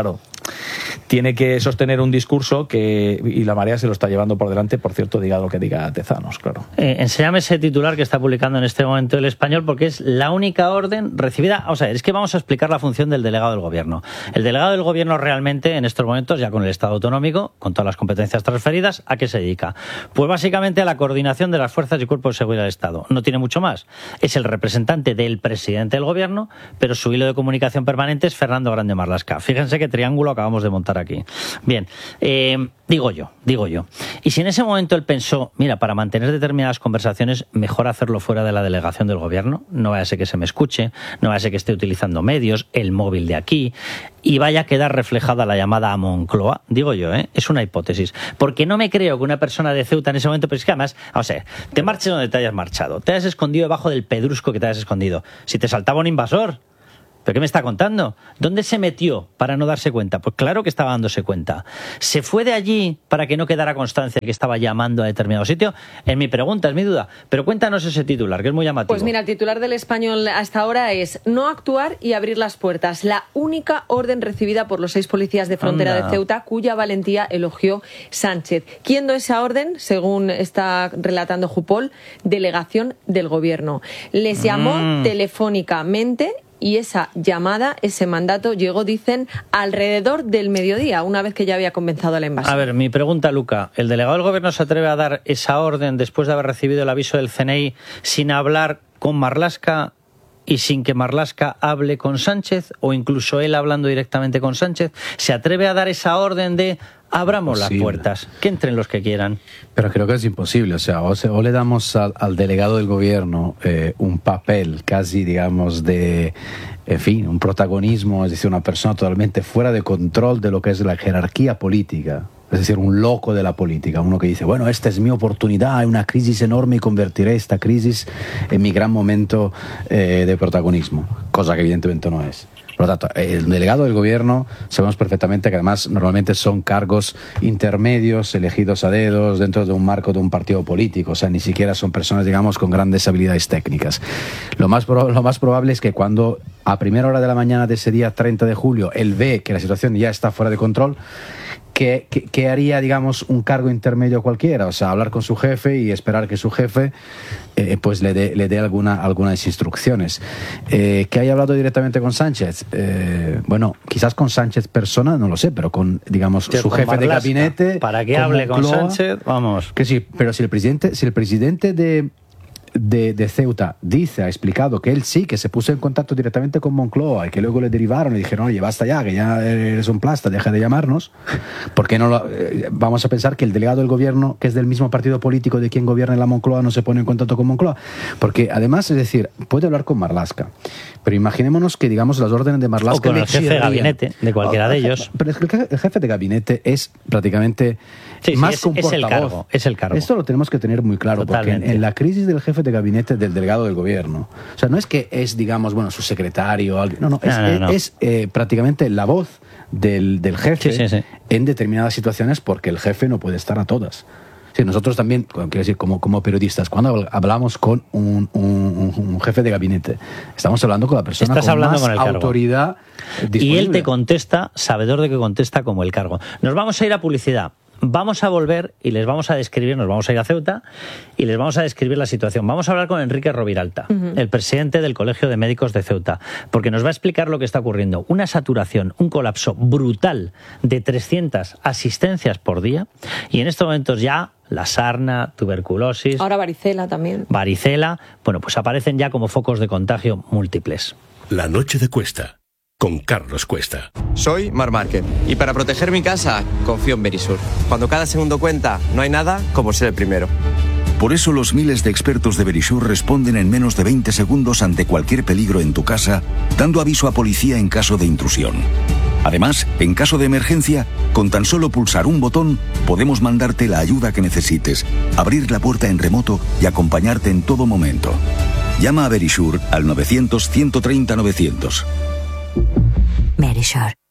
tiene que sostener un discurso que, y la marea se lo está llevando por delante, por cierto, diga lo que diga Tezanos, claro. Eh, enséñame ese titular que está publicando en este momento El Español, porque es la única orden recibida. O sea, es que vamos a explicar la función del delegado del gobierno. El delegado del gobierno realmente, en estos momentos, ya con el Estado autonómico, con todas las competencias transferidas, ¿a qué se dedica? Pues básicamente a la coordinación de las fuerzas y cuerpos de seguridad del Estado. No tiene mucho más. Es el representante del presidente del gobierno, pero su hilo de comunicación permanente es Fernando Grande Marlaska. Fíjense qué triángulo acabamos de montar aquí. Bien, eh, digo yo, digo yo. Y si en ese momento él pensó, mira, para mantener determinadas conversaciones, mejor hacerlo fuera de la delegación del gobierno, no vaya a ser que se me escuche, no vaya a ser que esté utilizando medios, el móvil de aquí, y vaya a quedar reflejada la llamada a Moncloa, digo yo, ¿eh? Es una hipótesis. Porque no me creo que una persona de Ceuta en ese momento, pero es que además, o sea, te marches donde te hayas marchado, te hayas escondido debajo del pedrusco que te hayas escondido. Si te saltaba un invasor, ¿pero qué me está contando? ¿Dónde se metió para no darse cuenta? Pues claro que estaba dándose cuenta. ¿Se fue de allí para que no quedara constancia que estaba llamando a determinado sitio? Es mi pregunta, es mi duda. Pero cuéntanos ese titular, que es muy llamativo. Pues mira, el titular del Español hasta ahora es no actuar y abrir las puertas. La única orden recibida por los seis policías de frontera Anda. de Ceuta, cuya valentía elogió Sánchez. ¿Quién dio esa orden? Según está relatando Jupol, delegación del gobierno. Les llamó mm. telefónicamente. Y esa llamada, ese mandato llegó, dicen, alrededor del mediodía, una vez que ya había comenzado la invasión. A ver, mi pregunta, Luca. ¿El delegado del gobierno se atreve a dar esa orden después de haber recibido el aviso del C N I sin hablar con Marlaska y sin que Marlaska hable con Sánchez, o incluso él hablando directamente con Sánchez? ¿Se atreve a dar esa orden de abramos las puertas, que entren los que quieran? Pero creo que es imposible. O sea, o, se, o le damos al, al delegado del gobierno eh, un papel casi, digamos, de, en fin, un protagonismo, es decir, una persona totalmente fuera de control de lo que es la jerarquía política. Es decir, un loco de la política, uno que dice, bueno, esta es mi oportunidad, hay una crisis enorme y convertiré esta crisis en mi gran momento eh, de protagonismo, cosa que evidentemente no es. Por lo tanto, el delegado del gobierno, sabemos perfectamente que además normalmente son cargos intermedios, elegidos a dedos dentro de un marco de un partido político, o sea, ni siquiera son personas, digamos, con grandes habilidades técnicas. Lo más, pro- lo más probable es que cuando a primera hora de la mañana de ese día treinta de julio él ve que la situación ya está fuera de control, ¿Qué, qué, qué haría, digamos, un cargo intermedio cualquiera? O sea, hablar con su jefe y esperar que su jefe eh, pues le dé le dé alguna, algunas instrucciones. Eh, ¿Que haya hablado directamente con Sánchez? Eh, bueno, quizás con Sánchez persona, no lo sé, pero con, digamos, Tío, su con jefe Marlaska, de gabinete... Para que con hable con Moncloa, Sánchez, vamos. Que sí, pero si el presidente, si el presidente de... De, de Ceuta dice, ha explicado que él sí, que se puso en contacto directamente con Moncloa y que luego le derivaron y dijeron, oye, basta ya, que ya eres un plasta, deja de llamarnos. ¿Por qué no lo, eh, vamos a pensar que el delegado del gobierno, que es del mismo partido político de quien gobierna la Moncloa, no se pone en contacto con Moncloa? Porque además, es decir, puede hablar con Marlaska, pero imaginémonos que, digamos, las órdenes de Marlaska... O con el jefe de gabinete, de cualquiera o, de ellos. Pero es que el jefe de gabinete es prácticamente... Sí, más sí, es, que un es el portavoz. cargo, es el cargo. Esto lo tenemos que tener muy claro, Totalmente. porque en, en la crisis del jefe de gabinete del delegado del gobierno, o sea, no es que es, digamos, bueno, su secretario, alguien, no, no, es, No, no, no. es, es eh, prácticamente la voz del, del jefe Sí, sí, sí. en determinadas situaciones, porque el jefe no puede estar a todas. Sí, nosotros también, quiero decir, como, como periodistas, cuando hablamos con un, un, un jefe de gabinete, estamos hablando con la persona Estás con hablando más con el cargo. autoridad disponible. Y él te contesta, sabedor de que contesta como el cargo. Nos vamos a ir a publicidad. Vamos a volver y les vamos a describir, nos vamos a ir a Ceuta y les vamos a describir la situación. Vamos a hablar con Enrique Roviralta, uh-huh. el presidente del Colegio de Médicos de Ceuta, porque nos va a explicar lo que está ocurriendo. Una saturación, un colapso brutal de trescientas asistencias por día y en estos momentos ya la sarna, tuberculosis... Ahora varicela también. Varicela, bueno, pues aparecen ya como focos de contagio múltiples. La noche de Cuesta, con Carlos Cuesta. Soy Mar Márquez y para proteger mi casa confío en Verisur. Cuando cada segundo cuenta, no hay nada como ser el primero. Por eso los miles de expertos de Verisur responden en menos de veinte segundos ante cualquier peligro en tu casa, dando aviso a policía en caso de intrusión. Además, en caso de emergencia, con tan solo pulsar un botón, podemos mandarte la ayuda que necesites, abrir la puerta en remoto y acompañarte en todo momento. Llama a Verisur al novecientos, ciento treinta, novecientos. Verisur.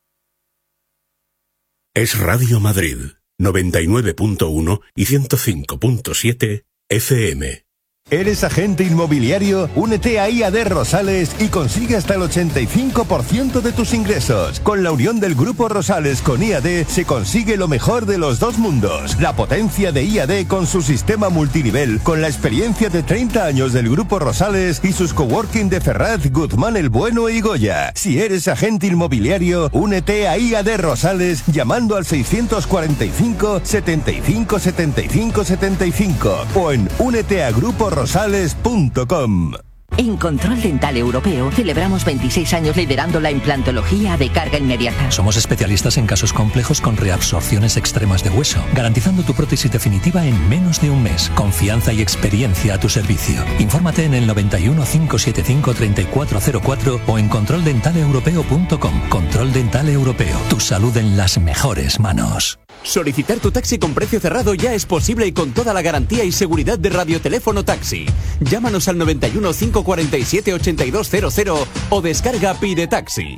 Es Radio Madrid, noventa y nueve punto uno y ciento cinco punto siete F M. ¿Eres agente inmobiliario? Únete a I A D Rosales y consigue hasta el ochenta y cinco por ciento de tus ingresos. Con la unión del Grupo Rosales con I A D se consigue lo mejor de los dos mundos. La potencia de I A D con su sistema multinivel, con la experiencia de treinta años del Grupo Rosales y sus coworking de Ferraz, Guzmán el Bueno y Goya. Si eres agente inmobiliario, únete a I A D Rosales llamando al seiscientos cuarenta y cinco, setenta y cinco, setenta y cinco, setenta y cinco o en únete a grupo rosales punto com. En Control Dental Europeo celebramos veintiséis años liderando la implantología de carga inmediata. Somos especialistas en casos complejos con reabsorciones extremas de hueso, garantizando tu prótesis definitiva en menos de un mes. Confianza y experiencia a tu servicio. Infórmate en el noventa y uno, cinco setenta y cinco, treinta y cuatro cero cuatro o en control dental europeo punto com. Control Dental Europeo. Tu salud en las mejores manos. Solicitar tu taxi con precio cerrado ya es posible y con toda la garantía y seguridad de Radioteléfono Taxi. Llámanos al noventa y uno, cinco cuarenta y siete, ochenta y dos cero cero o descarga Pide Taxi.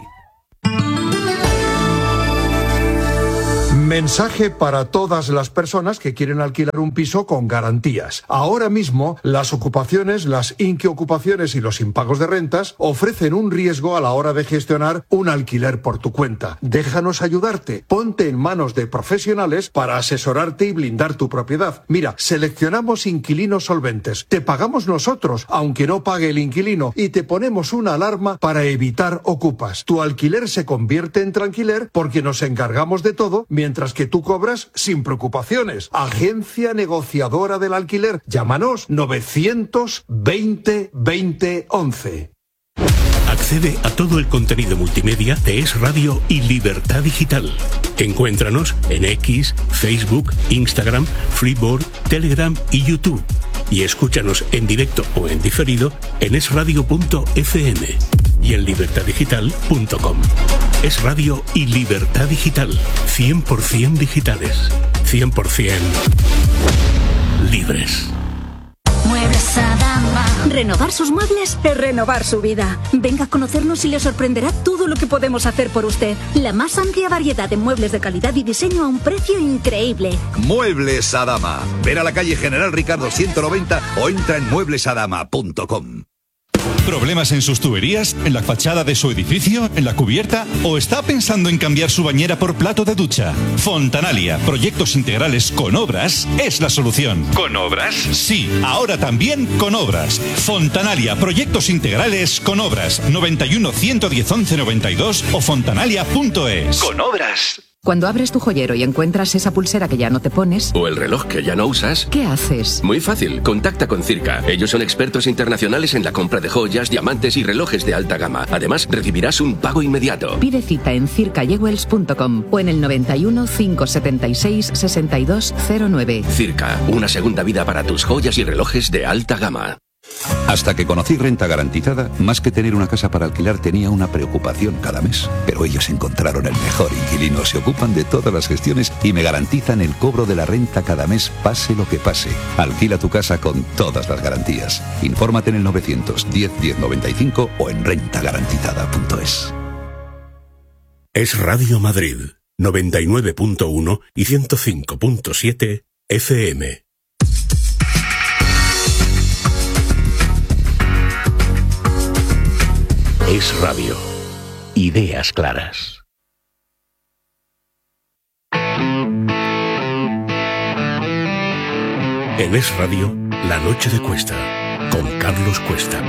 Mensaje para todas las personas que quieren alquilar un piso con garantías. Ahora mismo, las ocupaciones, las inquiocupaciones y los impagos de rentas ofrecen un riesgo a la hora de gestionar un alquiler por tu cuenta. Déjanos ayudarte. Ponte en manos de profesionales para asesorarte y blindar tu propiedad. Mira, seleccionamos inquilinos solventes. Te pagamos nosotros, aunque no pague el inquilino, y te ponemos una alarma para evitar ocupas. Tu alquiler se convierte en tranquiler porque nos encargamos de todo mientras que tú cobras sin preocupaciones. Agencia negociadora del alquiler. Llámanos novecientos veinte veinte once. Accede a todo el contenido multimedia de Es Radio y Libertad Digital. Encuéntranos en X, Facebook, Instagram, Freeboard, Telegram y YouTube. Y escúchanos en directo o en diferido en es radio punto efe eme y en libertad digital punto com. Es Radio y Libertad Digital. cien por ciento digitales. cien por ciento libres. Muebles Adama. Renovar sus muebles es renovar su vida. Venga a conocernos y le sorprenderá todo lo que podemos hacer por usted. La más amplia variedad de muebles de calidad y diseño a un precio increíble. Muebles Adama. Ven a la calle General Ricardo ciento noventa o entra en muebles adama punto com. ¿Problemas en sus tuberías? ¿En la fachada de su edificio? ¿En la cubierta? ¿O está pensando en cambiar su bañera por plato de ducha? Fontanalia, proyectos integrales con obras, es la solución. ¿Con obras? Sí, ahora también con obras. Fontanalia, proyectos integrales con obras. noventa y uno, ciento diez, once noventa y dos o fontanalia punto es. Con obras. Cuando abres tu joyero y encuentras esa pulsera que ya no te pones... O el reloj que ya no usas... ¿Qué haces? Muy fácil, contacta con Circa. Ellos son expertos internacionales en la compra de joyas, diamantes y relojes de alta gama. Además, recibirás un pago inmediato. Pide cita en circa jewels punto com o en el noventa y uno, cinco setenta y seis, sesenta y dos cero nueve. Circa, una segunda vida para tus joyas y relojes de alta gama. Hasta que conocí Renta Garantizada, más que tener una casa para alquilar tenía una preocupación cada mes. Pero ellos encontraron el mejor inquilino, se ocupan de todas las gestiones y me garantizan el cobro de la renta cada mes, pase lo que pase. Alquila tu casa con todas las garantías. Infórmate en el novecientos diez, diez noventa y cinco o en renta garantizada punto es. Es Radio Madrid, noventa y nueve punto uno y ciento cinco punto siete efe eme. Es Radio. Ideas claras. En Es Radio, La Noche de Cuesta, con Carlos Cuesta.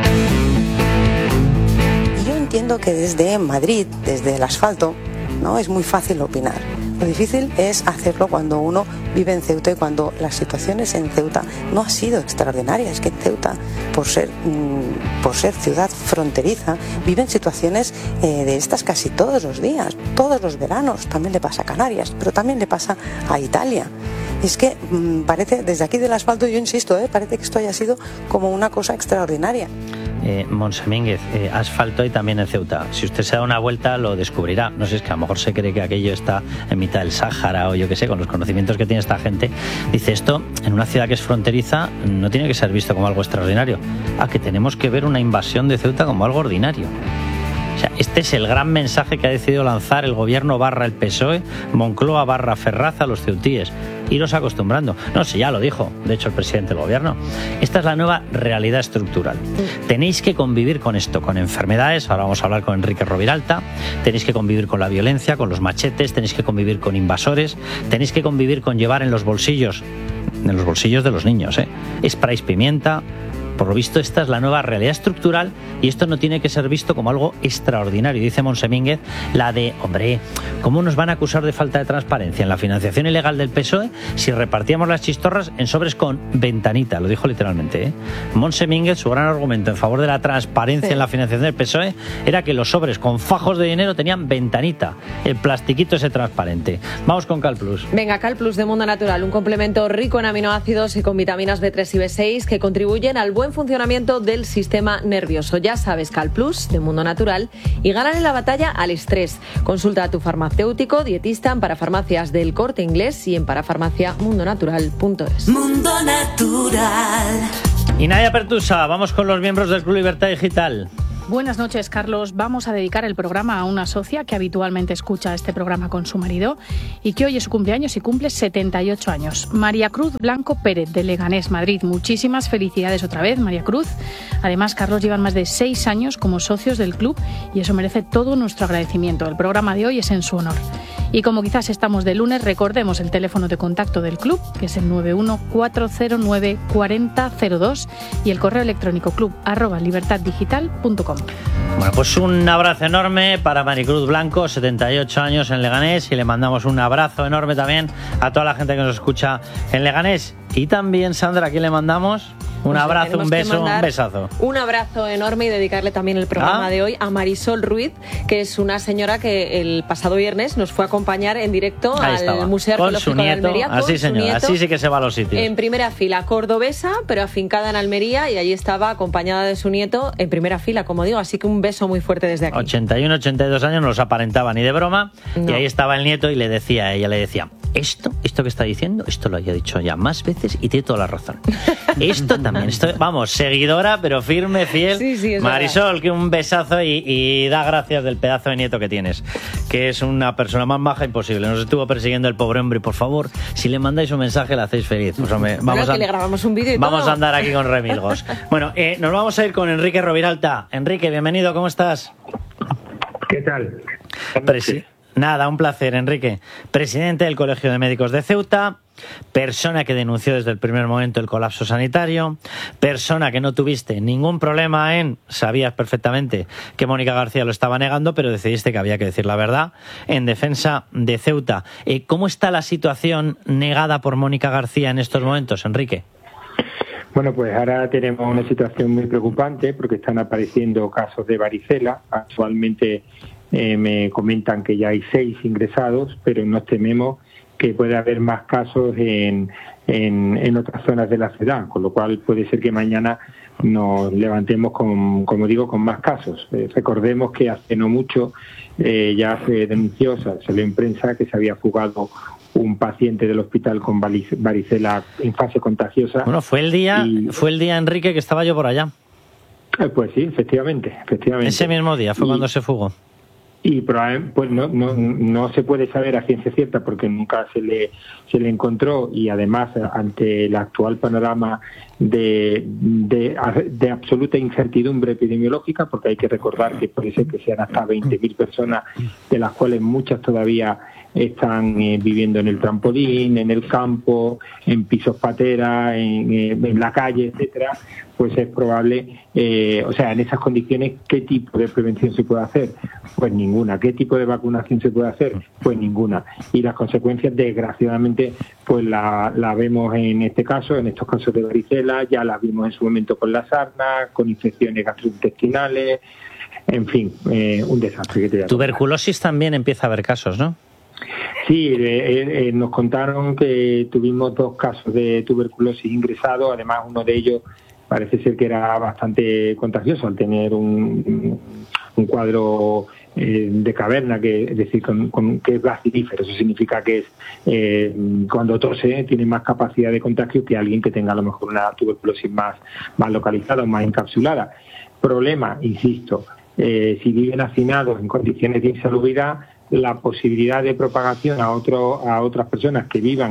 Yo entiendo que desde Madrid, desde el asfalto, ¿no? Es muy fácil opinar. Lo difícil es hacerlo cuando uno vive en Ceuta y cuando las situaciones en Ceuta no han sido extraordinarias. Es que en Ceuta, por ser, mmm, por ser ciudad fronteriza, viven situaciones eh, de estas casi todos los días, todos los veranos. También le pasa a Canarias, pero también le pasa a Italia. Es que mmm, parece, desde aquí del asfalto, yo insisto, eh, parece que esto haya sido como una cosa extraordinaria. Eh, Monsemínguez, eh, asfalto y también en Ceuta. Si usted se da una vuelta lo descubrirá. No sé, es que a lo mejor se cree que aquello está en mitad del Sáhara o yo qué sé, con los conocimientos que tiene esta gente. Dice, esto en una ciudad que es fronteriza no tiene que ser visto como algo extraordinario. Ah, que tenemos que ver una invasión de Ceuta como algo ordinario. O sea, este es el gran mensaje que ha decidido lanzar el gobierno barra el P S O E, Moncloa barra Ferraz a los ceutíes. iros acostumbrando. No sé, ya lo dijo, de hecho, el presidente del gobierno. Esta es la nueva realidad estructural. Tenéis que convivir con esto, con enfermedades, ahora vamos a hablar con Enrique Roviralta, tenéis que convivir con la violencia, con los machetes, tenéis que convivir con invasores, tenéis que convivir con llevar en los bolsillos, en los bolsillos de los niños, ¿eh? sprays pimienta. Por lo visto, esta es la nueva realidad estructural y esto no tiene que ser visto como algo extraordinario. Dice Montse Mínguez, la de, hombre, ¿cómo nos van a acusar de falta de transparencia en la financiación ilegal del P S O E si repartíamos las chistorras en sobres con ventanita? Lo dijo literalmente, ¿eh? Montse Mínguez, su gran argumento en favor de la transparencia sí. en la financiación del P S O E era que los sobres con fajos de dinero tenían ventanita, el plastiquito ese transparente. Vamos con CalPlus. Venga, CalPlus de Mundo Natural, un complemento rico en aminoácidos y con vitaminas B tres y B seis que contribuyen al buen funcionamiento del sistema nervioso. Ya sabes, CalPlus de Mundo Natural, y ganan en la batalla al estrés. Consulta a tu farmacéutico, dietista en Parafarmacias del Corte Inglés y en parafarmacia mundo natural punto es. Mundo Natural. Y Nadia Pertusa, vamos con los miembros del Club Libertad Digital. Buenas noches, Carlos. Vamos a dedicar el programa a una socia que habitualmente escucha este programa con su marido y que hoy es su cumpleaños y cumple setenta y ocho años. María Cruz Blanco Pérez, de Leganés, Madrid. Muchísimas felicidades otra vez, María Cruz. Además, Carlos, llevan más de seis años como socios del club y eso merece todo nuestro agradecimiento. El programa de hoy es en su honor. Y como quizás estamos de lunes, recordemos el teléfono de contacto del club, que es el nueve uno cuatro cero nueve cuatro cero cero dos y el correo electrónico club arroba libertad digital punto com. Bueno, pues un abrazo enorme para Maricruz Blanco, setenta y ocho años en Leganés, y le mandamos un abrazo enorme también a toda la gente que nos escucha en Leganés. Y también, Sandra, ¿a quién le mandamos? Un pues abrazo, un beso, un besazo. Un abrazo enorme y dedicarle también el programa ¿Ah? de hoy a Marisol Ruiz, que es una señora que el pasado viernes nos fue a acompañar en directo Ahí al estaba. Museo Arqueológico de Almería. Así, con señor, su nieto, así sí que se va a los sitios. En primera fila, cordobesa, pero afincada en Almería, y allí estaba acompañada de su nieto en primera fila, como digo, así que un beso muy fuerte desde aquí. ochenta y uno, ochenta y dos años, no los aparentaba ni de broma, no. Y ahí estaba el nieto y le decía, ella le decía, esto, esto que está diciendo, esto lo había dicho ya más veces y tiene toda la razón. Esto también, esto, vamos, seguidora, pero firme, fiel. Sí, sí, Marisol, verdad. Que un besazo y, y da gracias del pedazo de nieto que tienes, que es una persona más maja imposible. Nos estuvo persiguiendo el pobre hombre y, por favor, si le mandáis un mensaje, le hacéis feliz. Pues, hombre, vamos bueno, a, que le grabamos un vídeo y vamos todo. a andar aquí con remilgos. Bueno, eh, nos vamos a ir con Enrique Roviralta. Enrique, bienvenido, ¿cómo estás? ¿Qué tal? Presi- Nada, un placer, Enrique. Presidente del Colegio de Médicos de Ceuta, persona que denunció desde el primer momento el colapso sanitario, persona que no tuviste ningún problema en, sabías perfectamente que Mónica García lo estaba negando, pero decidiste que había que decir la verdad, en defensa de Ceuta. Eh, ¿Cómo está la situación negada por Mónica García en estos momentos, Enrique? Bueno, pues ahora tenemos una situación muy preocupante porque están apareciendo casos de varicela. Actualmente eh, me comentan que ya hay seis ingresados, pero nos tememos que puede haber más casos en, en, en otras zonas de la ciudad, con lo cual puede ser que mañana nos levantemos con, como digo, con más casos. Eh, recordemos que hace no mucho eh, ya se denunció, o sea, salió en prensa que se había fugado un paciente del hospital con varicela en fase contagiosa. Bueno, fue el día, y, fue el día, Enrique, que estaba yo por allá. Eh, pues sí, efectivamente, efectivamente. Ese mismo día fue y, cuando se fugó. Y probablemente pues no, no, no se puede saber a ciencia cierta porque nunca se le se le encontró, y además ante el actual panorama de, de, de absoluta incertidumbre epidemiológica, porque hay que recordar que puede ser que sean hasta veinte mil personas, de las cuales muchas todavía están eh, viviendo en el trampolín, en el campo, en pisos patera, en, eh, en la calle, etcétera, pues es probable, eh, o sea, en esas condiciones, ¿qué tipo de prevención se puede hacer? Pues ninguna. ¿Qué tipo de vacunación se puede hacer? Pues ninguna. Y las consecuencias, desgraciadamente, pues la, la vemos en este caso, en estos casos de varicela, ya las vimos en su momento con la sarna, con infecciones gastrointestinales, en fin, eh, un desastre. Que te Tuberculosis también empieza a haber casos, ¿no? Sí, eh, eh, nos contaron que tuvimos dos casos de tuberculosis ingresados, además uno de ellos parece ser que era bastante contagioso al tener un, un cuadro eh, de caverna, que es decir, con, con, que es bacilífero. Eso significa que es eh, cuando tose tiene más capacidad de contagio que alguien que tenga a lo mejor una tuberculosis más, más localizada o más encapsulada. Problema, insisto, eh, si viven hacinados en condiciones de insalubridad, la posibilidad de propagación a otro, a otras personas que vivan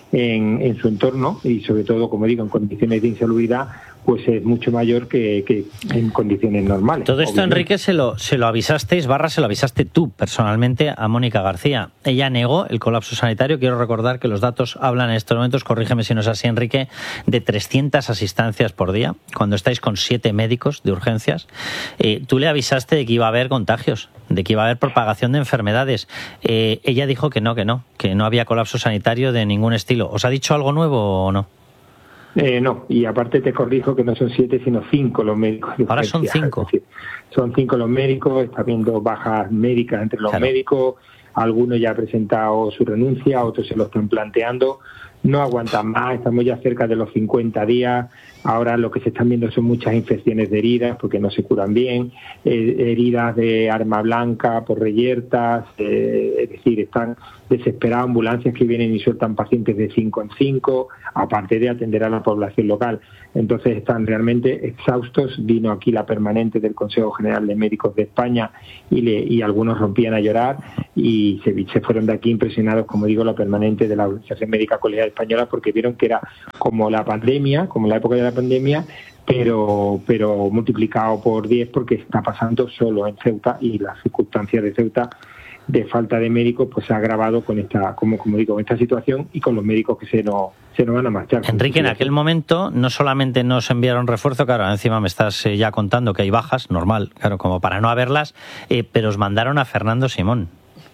en, en su entorno y sobre todo, como digo, en condiciones de insalubridad, pues es mucho mayor que, que en condiciones normales. Todo esto, obviamente. Enrique, se lo, se lo avisasteis, barra se lo avisaste tú personalmente a Mónica García. Ella negó el colapso sanitario. Quiero recordar que los datos hablan en estos momentos, corrígeme si no es así, Enrique, de trescientas asistencias por día, cuando estáis con siete médicos de urgencias. Eh, tú le avisaste de que iba a haber contagios, de que iba a haber propagación de enfermedades. Eh, ella dijo que no, que no, que no había colapso sanitario de ningún estilo. ¿Os ha dicho algo nuevo o no? Eh, no, y aparte te corrijo que no son siete, sino cinco los médicos. Ahora son cinco. Es decir, son cinco los médicos, está habiendo bajas médicas entre los claro. médicos, algunos ya han presentado su renuncia, otros se lo están planteando, no aguantan más, estamos ya cerca de los cincuenta días, ahora lo que se están viendo son muchas infecciones de heridas porque no se curan bien, eh, heridas de arma blanca por reyertas, eh, es decir, están desesperadas ambulancias que vienen y sueltan pacientes de cinco en cinco, aparte de atender a la población local. Entonces están realmente exhaustos. Vino aquí la permanente del Consejo General de Médicos de España y, le, y algunos rompían a llorar y se, se fueron de aquí impresionados, como digo, la permanente de la Organización Médica Colegial Española, porque vieron que era como la pandemia, como la época de la pandemia, pero pero multiplicado por diez porque está pasando solo en Ceuta y las circunstancias de Ceuta de falta de médicos pues se ha agravado con esta, como como digo, con esta situación y con los médicos que se nos se nos van a marchar. Enrique, en aquel momento no solamente nos enviaron refuerzo, claro, encima me estás eh, ya contando que hay bajas, normal, claro, como para no haberlas, eh, pero os mandaron a Fernando Simón.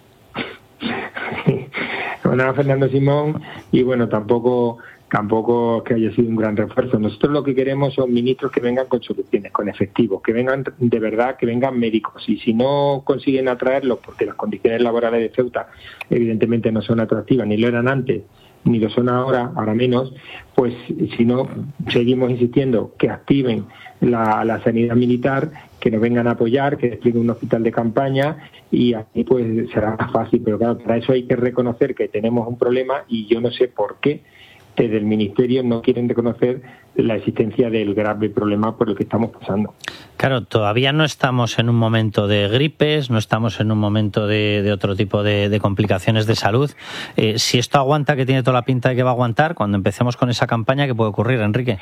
Mandaron a Fernando Simón y bueno, tampoco tampoco que haya sido un gran refuerzo. Nosotros lo que queremos son ministros que vengan con soluciones, con efectivos, que vengan de verdad, que vengan médicos. Y si no consiguen atraerlos, porque las condiciones laborales de Ceuta evidentemente no son atractivas, ni lo eran antes, ni lo son ahora, ahora menos, pues si no, seguimos insistiendo que activen la, la sanidad militar, que nos vengan a apoyar, que desplieguen un hospital de campaña y así pues será más fácil. Pero claro, para eso hay que reconocer que tenemos un problema y yo no sé por qué desde el Ministerio no quieren reconocer la existencia del grave problema por el que estamos pasando. Claro, todavía no estamos en un momento de gripes, no estamos en un momento de, de otro tipo de, de complicaciones de salud. Eh, si esto aguanta, que tiene toda la pinta de que va a aguantar, cuando empecemos con esa campaña, ¿qué puede ocurrir, Enrique?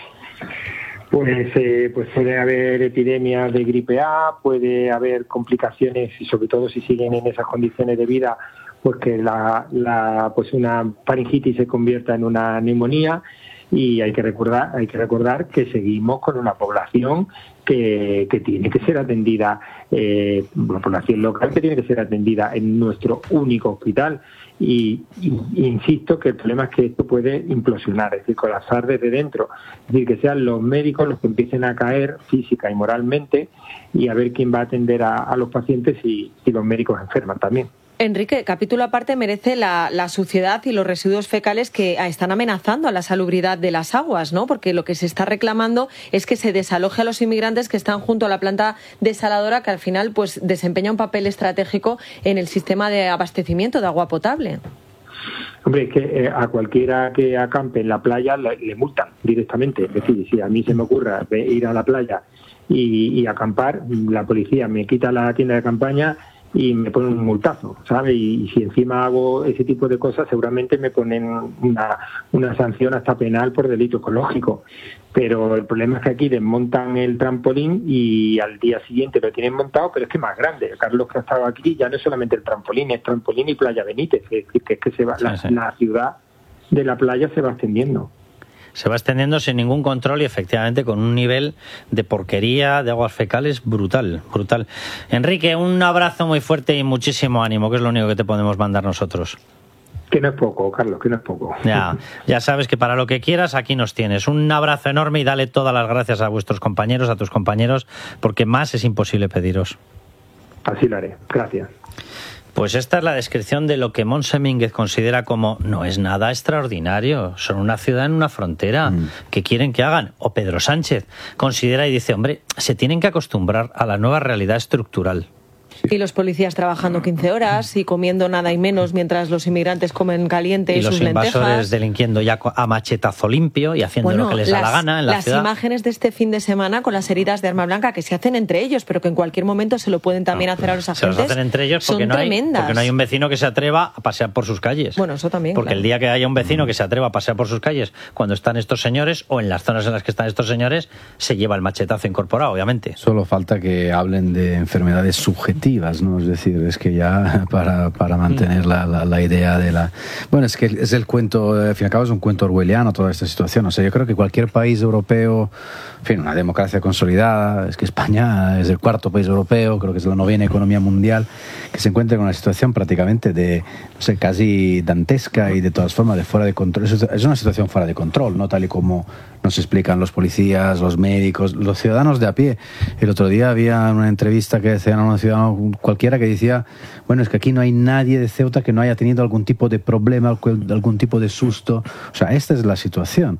Pues, eh, pues puede haber epidemias de gripe A, puede haber complicaciones y sobre todo si siguen en esas condiciones de vida, pues que la, la pues una faringitis se convierta en una neumonía y hay que recordar hay que recordar que seguimos con una población que, que tiene que ser atendida, eh, una población local que tiene que ser atendida en nuestro único hospital y, y insisto que el problema es que esto puede implosionar, es decir, colapsar desde dentro, es decir, que sean los médicos los que empiecen a caer física y moralmente y a ver quién va a atender a, a los pacientes y, y los médicos enferman también. Enrique, capítulo aparte merece la, la suciedad y los residuos fecales que están amenazando a la salubridad de las aguas, ¿no? Porque lo que se está reclamando es que se desaloje a los inmigrantes que están junto a la planta desaladora, que al final pues desempeña un papel estratégico en el sistema de abastecimiento de agua potable. Hombre, es que eh, a cualquiera que acampe en la playa le, le multan directamente. Es decir, si a mí se me ocurra ir a la playa y, y acampar, la policía me quita la tienda de campaña y me ponen un multazo, ¿sabes? Y, y si encima hago ese tipo de cosas, seguramente me ponen una, una sanción hasta penal por delito ecológico. Pero el problema es que aquí desmontan el trampolín y al día siguiente lo tienen montado, pero es que más grande. Carlos, que ha estado aquí, ya no es solamente el trampolín, es trampolín y Playa Benítez. Es decir, que es que se va, sí, la, sí. la ciudad de la playa se va extendiendo. Se va extendiendo sin ningún control y efectivamente con un nivel de porquería, de aguas fecales brutal, brutal. Enrique, un abrazo muy fuerte y muchísimo ánimo, que es lo único que te podemos mandar nosotros. Que no es poco, Carlos, que no es poco. Ya, ya sabes que para lo que quieras aquí nos tienes. Un abrazo enorme y dale todas las gracias a vuestros compañeros, a tus compañeros, porque más es imposible pediros. Así lo haré. Gracias. Pues esta es la descripción de lo que Montse Mínguez considera como no es nada extraordinario, son una ciudad en una frontera, mm. ¿qué quieren que hagan? O Pedro Sánchez considera y dice, hombre, se tienen que acostumbrar a la nueva realidad estructural. Y los policías trabajando quince horas y comiendo nada y menos mientras los inmigrantes comen caliente y, y sus lentejas. Y los invasores delinquiendo ya a machetazo limpio y haciendo bueno, lo que les las, da la gana en la las ciudad. Las imágenes de este fin de semana con las heridas de arma blanca que se hacen entre ellos, pero que en cualquier momento se lo pueden también no, hacer a los agentes. Se los hacen entre ellos porque no, hay, porque no hay un vecino que se atreva a pasear por sus calles. Bueno, eso también. Porque claro. el día que haya un vecino que se atreva a pasear por sus calles cuando están estos señores o en las zonas en las que están estos señores, se lleva el machetazo incorporado, obviamente. Solo falta que hablen de enfermedades subjetivas, ¿no? Es decir, es que ya para, para mantener la, la, la idea de la... Bueno, es que es el cuento, al fin y al cabo es un cuento orwelliano toda esta situación. O sea, yo creo que cualquier país europeo, en fin, una democracia consolidada, es que España es el cuarto país europeo, creo que es la novena economía mundial, que se encuentra con una situación prácticamente de, no sé, casi dantesca y de todas formas de fuera de control. Es una situación fuera de control, ¿no? Tal y como nos explican los policías, los médicos, los ciudadanos de a pie. El otro día había una entrevista que hacían a un ciudadano cualquiera que decía, bueno, es que aquí no hay nadie de Ceuta que no haya tenido algún tipo de problema, algún tipo de susto. O sea, esta es la situación.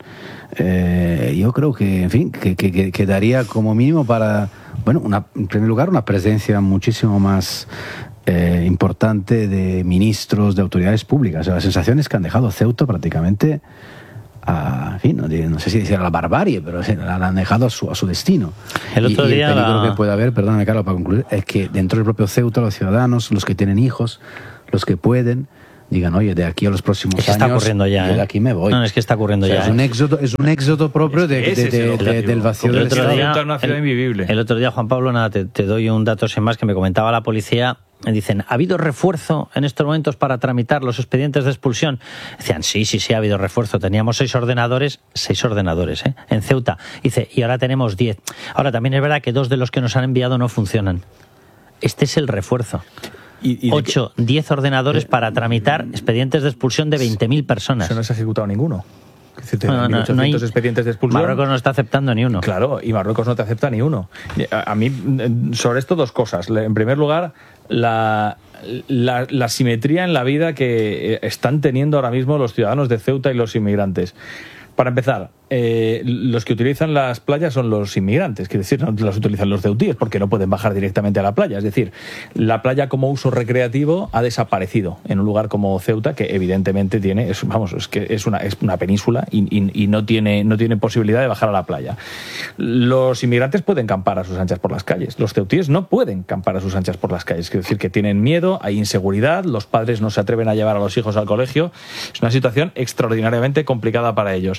Eh, yo creo que, en fin, que, que, que daría como mínimo para, bueno, una, en primer lugar, una presencia muchísimo más eh, importante de ministros, de autoridades públicas. O sea, la sensación es que han dejado Ceuta prácticamente a, en fin, no, no sé si decir a la barbarie, pero la han dejado a su, a su destino. El otro y, día y el peligro la... que puede haber, perdóname Carlos, para concluir, es que dentro del propio Ceuta los ciudadanos, los que tienen hijos, los que pueden, digan, oye, de aquí a los próximos es que años, está ocurriendo ya, yo ¿eh? de aquí me voy. No, es que está ocurriendo o sea, ya. Es un ¿eh? éxodo, es un éxodo propio de, de, de, de, del vacío del otro Estado. día, una ciudad el, invivible. El otro día, Juan Pablo, nada, te, te doy un dato sin más que me comentaba la policía. Dicen, ¿ha habido refuerzo en estos momentos para tramitar los expedientes de expulsión? Decían, sí, sí, sí, ha habido refuerzo. Teníamos seis ordenadores, seis ordenadores, ¿eh? En Ceuta. Dice, y ahora tenemos diez. Ahora, también es verdad que dos de los que nos han enviado no funcionan. Este es el refuerzo. ¿Y, y ocho, diez ordenadores eh, para tramitar expedientes de expulsión de veinte mil personas. Eso no se ha ejecutado ninguno. Es decir, no, no, mil ochocientos no hay, expedientes de expulsión. Marruecos no está aceptando ni uno. Claro, y Marruecos no te acepta ni uno. A, a mí, sobre esto, dos cosas. En primer lugar, la, la, la simetría en la vida que están teniendo ahora mismo los ciudadanos de Ceuta y los inmigrantes. Para empezar, eh, los que utilizan las playas son los inmigrantes, quiere decir, no las utilizan los ceutíes porque no pueden bajar directamente a la playa. Es decir, la playa como uso recreativo ha desaparecido en un lugar como Ceuta, que evidentemente tiene, es, vamos, es que es una, es una península y, y, y no tiene, no tiene posibilidad de bajar a la playa. Los inmigrantes pueden campar a sus anchas por las calles. Los ceutíes no pueden campar a sus anchas por las calles. Quiere decir que tienen miedo, hay inseguridad, los padres no se atreven a llevar a los hijos al colegio. Es una situación extraordinariamente complicada para ellos.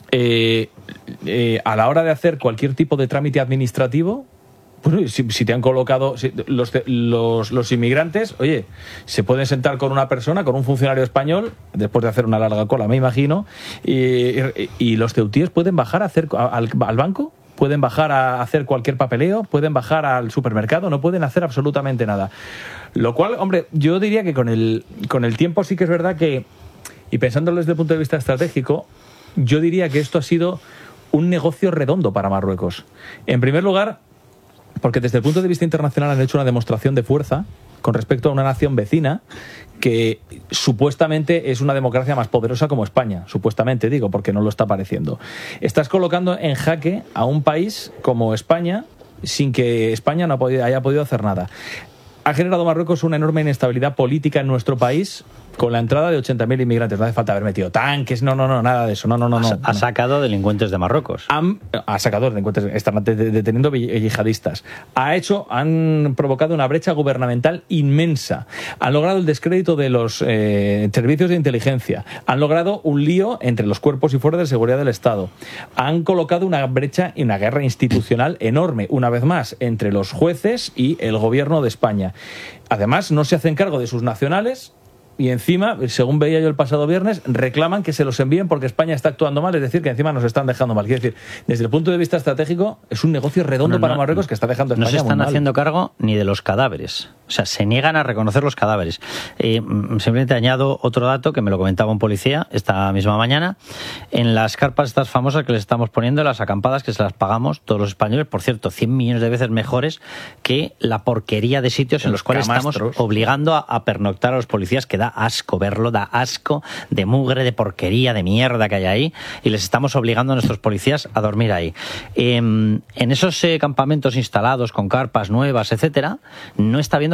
Eh, eh, a la hora de hacer cualquier tipo de trámite administrativo, pues si, si te han colocado si, los, los, los inmigrantes, oye, se pueden sentar con una persona, con un funcionario español, después de hacer una larga cola, me imagino, y, y, y los ceutíes pueden bajar a hacer, al, al banco, pueden bajar a hacer cualquier papeleo, pueden bajar al supermercado, no pueden hacer absolutamente nada. Lo cual, hombre, yo diría que con el, con el tiempo sí que es verdad que, y pensándolo desde el punto de vista estratégico, yo diría que esto ha sido un negocio redondo para Marruecos. En primer lugar, porque desde el punto de vista internacional han hecho una demostración de fuerza con respecto a una nación vecina que supuestamente es una democracia más poderosa como España, supuestamente digo, porque no lo está pareciendo. Estás colocando en jaque a un país como España sin que España no haya podido hacer nada. Ha generado Marruecos una enorme inestabilidad política en nuestro país con la entrada de ochenta mil inmigrantes. No hace falta haber metido tanques, no, no, no, nada de eso. No, no, no, no. Ha sacado delincuentes de Marruecos. Han, ha sacado delincuentes, están deteniendo yihadistas. Ha hecho, han provocado una brecha gubernamental inmensa. Han logrado el descrédito de los eh, servicios de inteligencia. Han logrado un lío entre los cuerpos y fuerzas de seguridad del Estado. Han colocado una brecha y una guerra institucional enorme, una vez más, entre los jueces y el gobierno de España. Además, no se hacen cargo de sus nacionales. Y encima, según veía yo el pasado viernes, reclaman que se los envíen porque España está actuando mal, es decir, que encima nos están dejando mal. Quiere decir, desde el punto de vista estratégico, es un negocio redondo no, para no, Marruecos que está dejando a España no se están muy mal. haciendo cargo ni de los cadáveres. O sea, se niegan a reconocer los cadáveres. Eh, simplemente añado otro dato que me lo comentaba un policía esta misma mañana. En las carpas estas famosas que les estamos poniendo, las acampadas que se las pagamos todos los españoles, por cierto, cien millones de veces mejores que la porquería de sitios en, en los, los cuales camastros. Estamos obligando a, a pernoctar a los policías, que da asco verlo, da asco de mugre, de porquería, de mierda que hay ahí, y les estamos obligando a nuestros policías a dormir ahí. Eh, en esos eh, campamentos instalados con carpas nuevas, etcétera, no está habiendo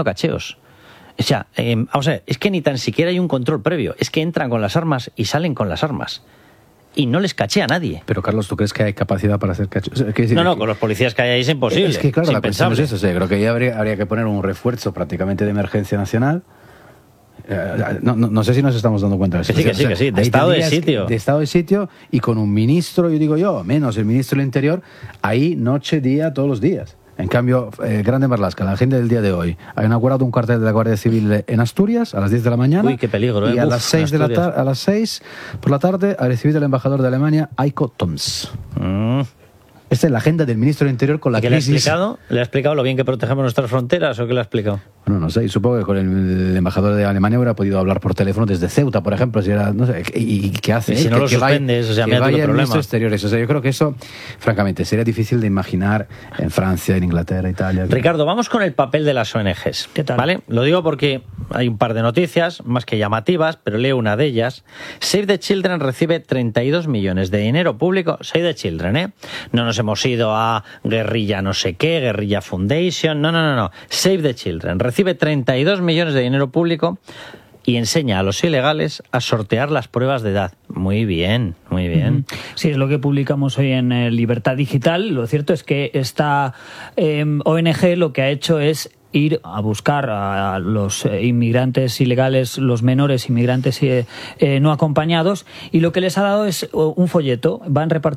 cacheos. O sea, eh, vamos a ver, es que ni tan siquiera hay un control previo. Es que entran con las armas y salen con las armas. Y no les cachea a nadie. Pero, Carlos, ¿tú crees que hay capacidad para hacer cacheos? O sea, no, no, con los policías que hay ahí es imposible. Es que, claro, es la cuestión impensable. es eso. O sea, creo que ya habría, habría que poner un refuerzo prácticamente de emergencia nacional. Eh, no, no, no sé si nos estamos dando cuenta de eso. Que sí, que sí, que sí, de estado de sitio. De estado de sitio y con un ministro, yo digo yo, menos el ministro del Interior, ahí noche, día, todos los días. En cambio, eh, Grande Marlaska, la agenda del día de hoy, ha inaugurado un cuartel de la Guardia Civil en Asturias a las diez de la mañana. Uy, qué peligro, ¿eh? Y a, Uf, las seis de la tar- a las seis por la tarde ha recibido el embajador de Alemania, Heiko Toms. Mm. Esta es la agenda del ministro del Interior con la ¿Qué le ha crisis. explicado? ¿Le ha explicado lo bien que protegemos nuestras fronteras o qué le ha explicado? Bueno, no sé, y supongo que con el, el embajador de Alemania hubiera podido hablar por teléfono desde Ceuta, por ejemplo, si era, no sé, y, y qué hace. Y si ¿eh? no que, lo que suspendes, vaya, o sea, que mira tú vaya qué el problema. ministro de Exteriores. O sea, yo creo que eso, francamente, sería difícil de imaginar en Francia, en Inglaterra, Italia. Ricardo, vamos con el papel de las O N Ges. ¿Qué tal? ¿Vale? Lo digo porque hay un par de noticias, más que llamativas, pero leo una de ellas. Save the Children recibe treinta y dos millones de dinero público. Save the Children, ¿eh? No nos hemos ido a Guerrilla no sé qué, Guerrilla Foundation. No, no, no, no. Save the Children recibe treinta y dos millones de dinero público y enseña a los ilegales a sortear las pruebas de edad. Muy bien, muy bien. Sí, es lo que publicamos hoy en eh, Libertad Digital. Lo cierto es que esta eh, O N G lo que ha hecho es ir a buscar a los inmigrantes ilegales, los menores inmigrantes eh, eh, no acompañados, y lo que les ha dado es un folleto. Van repartiendo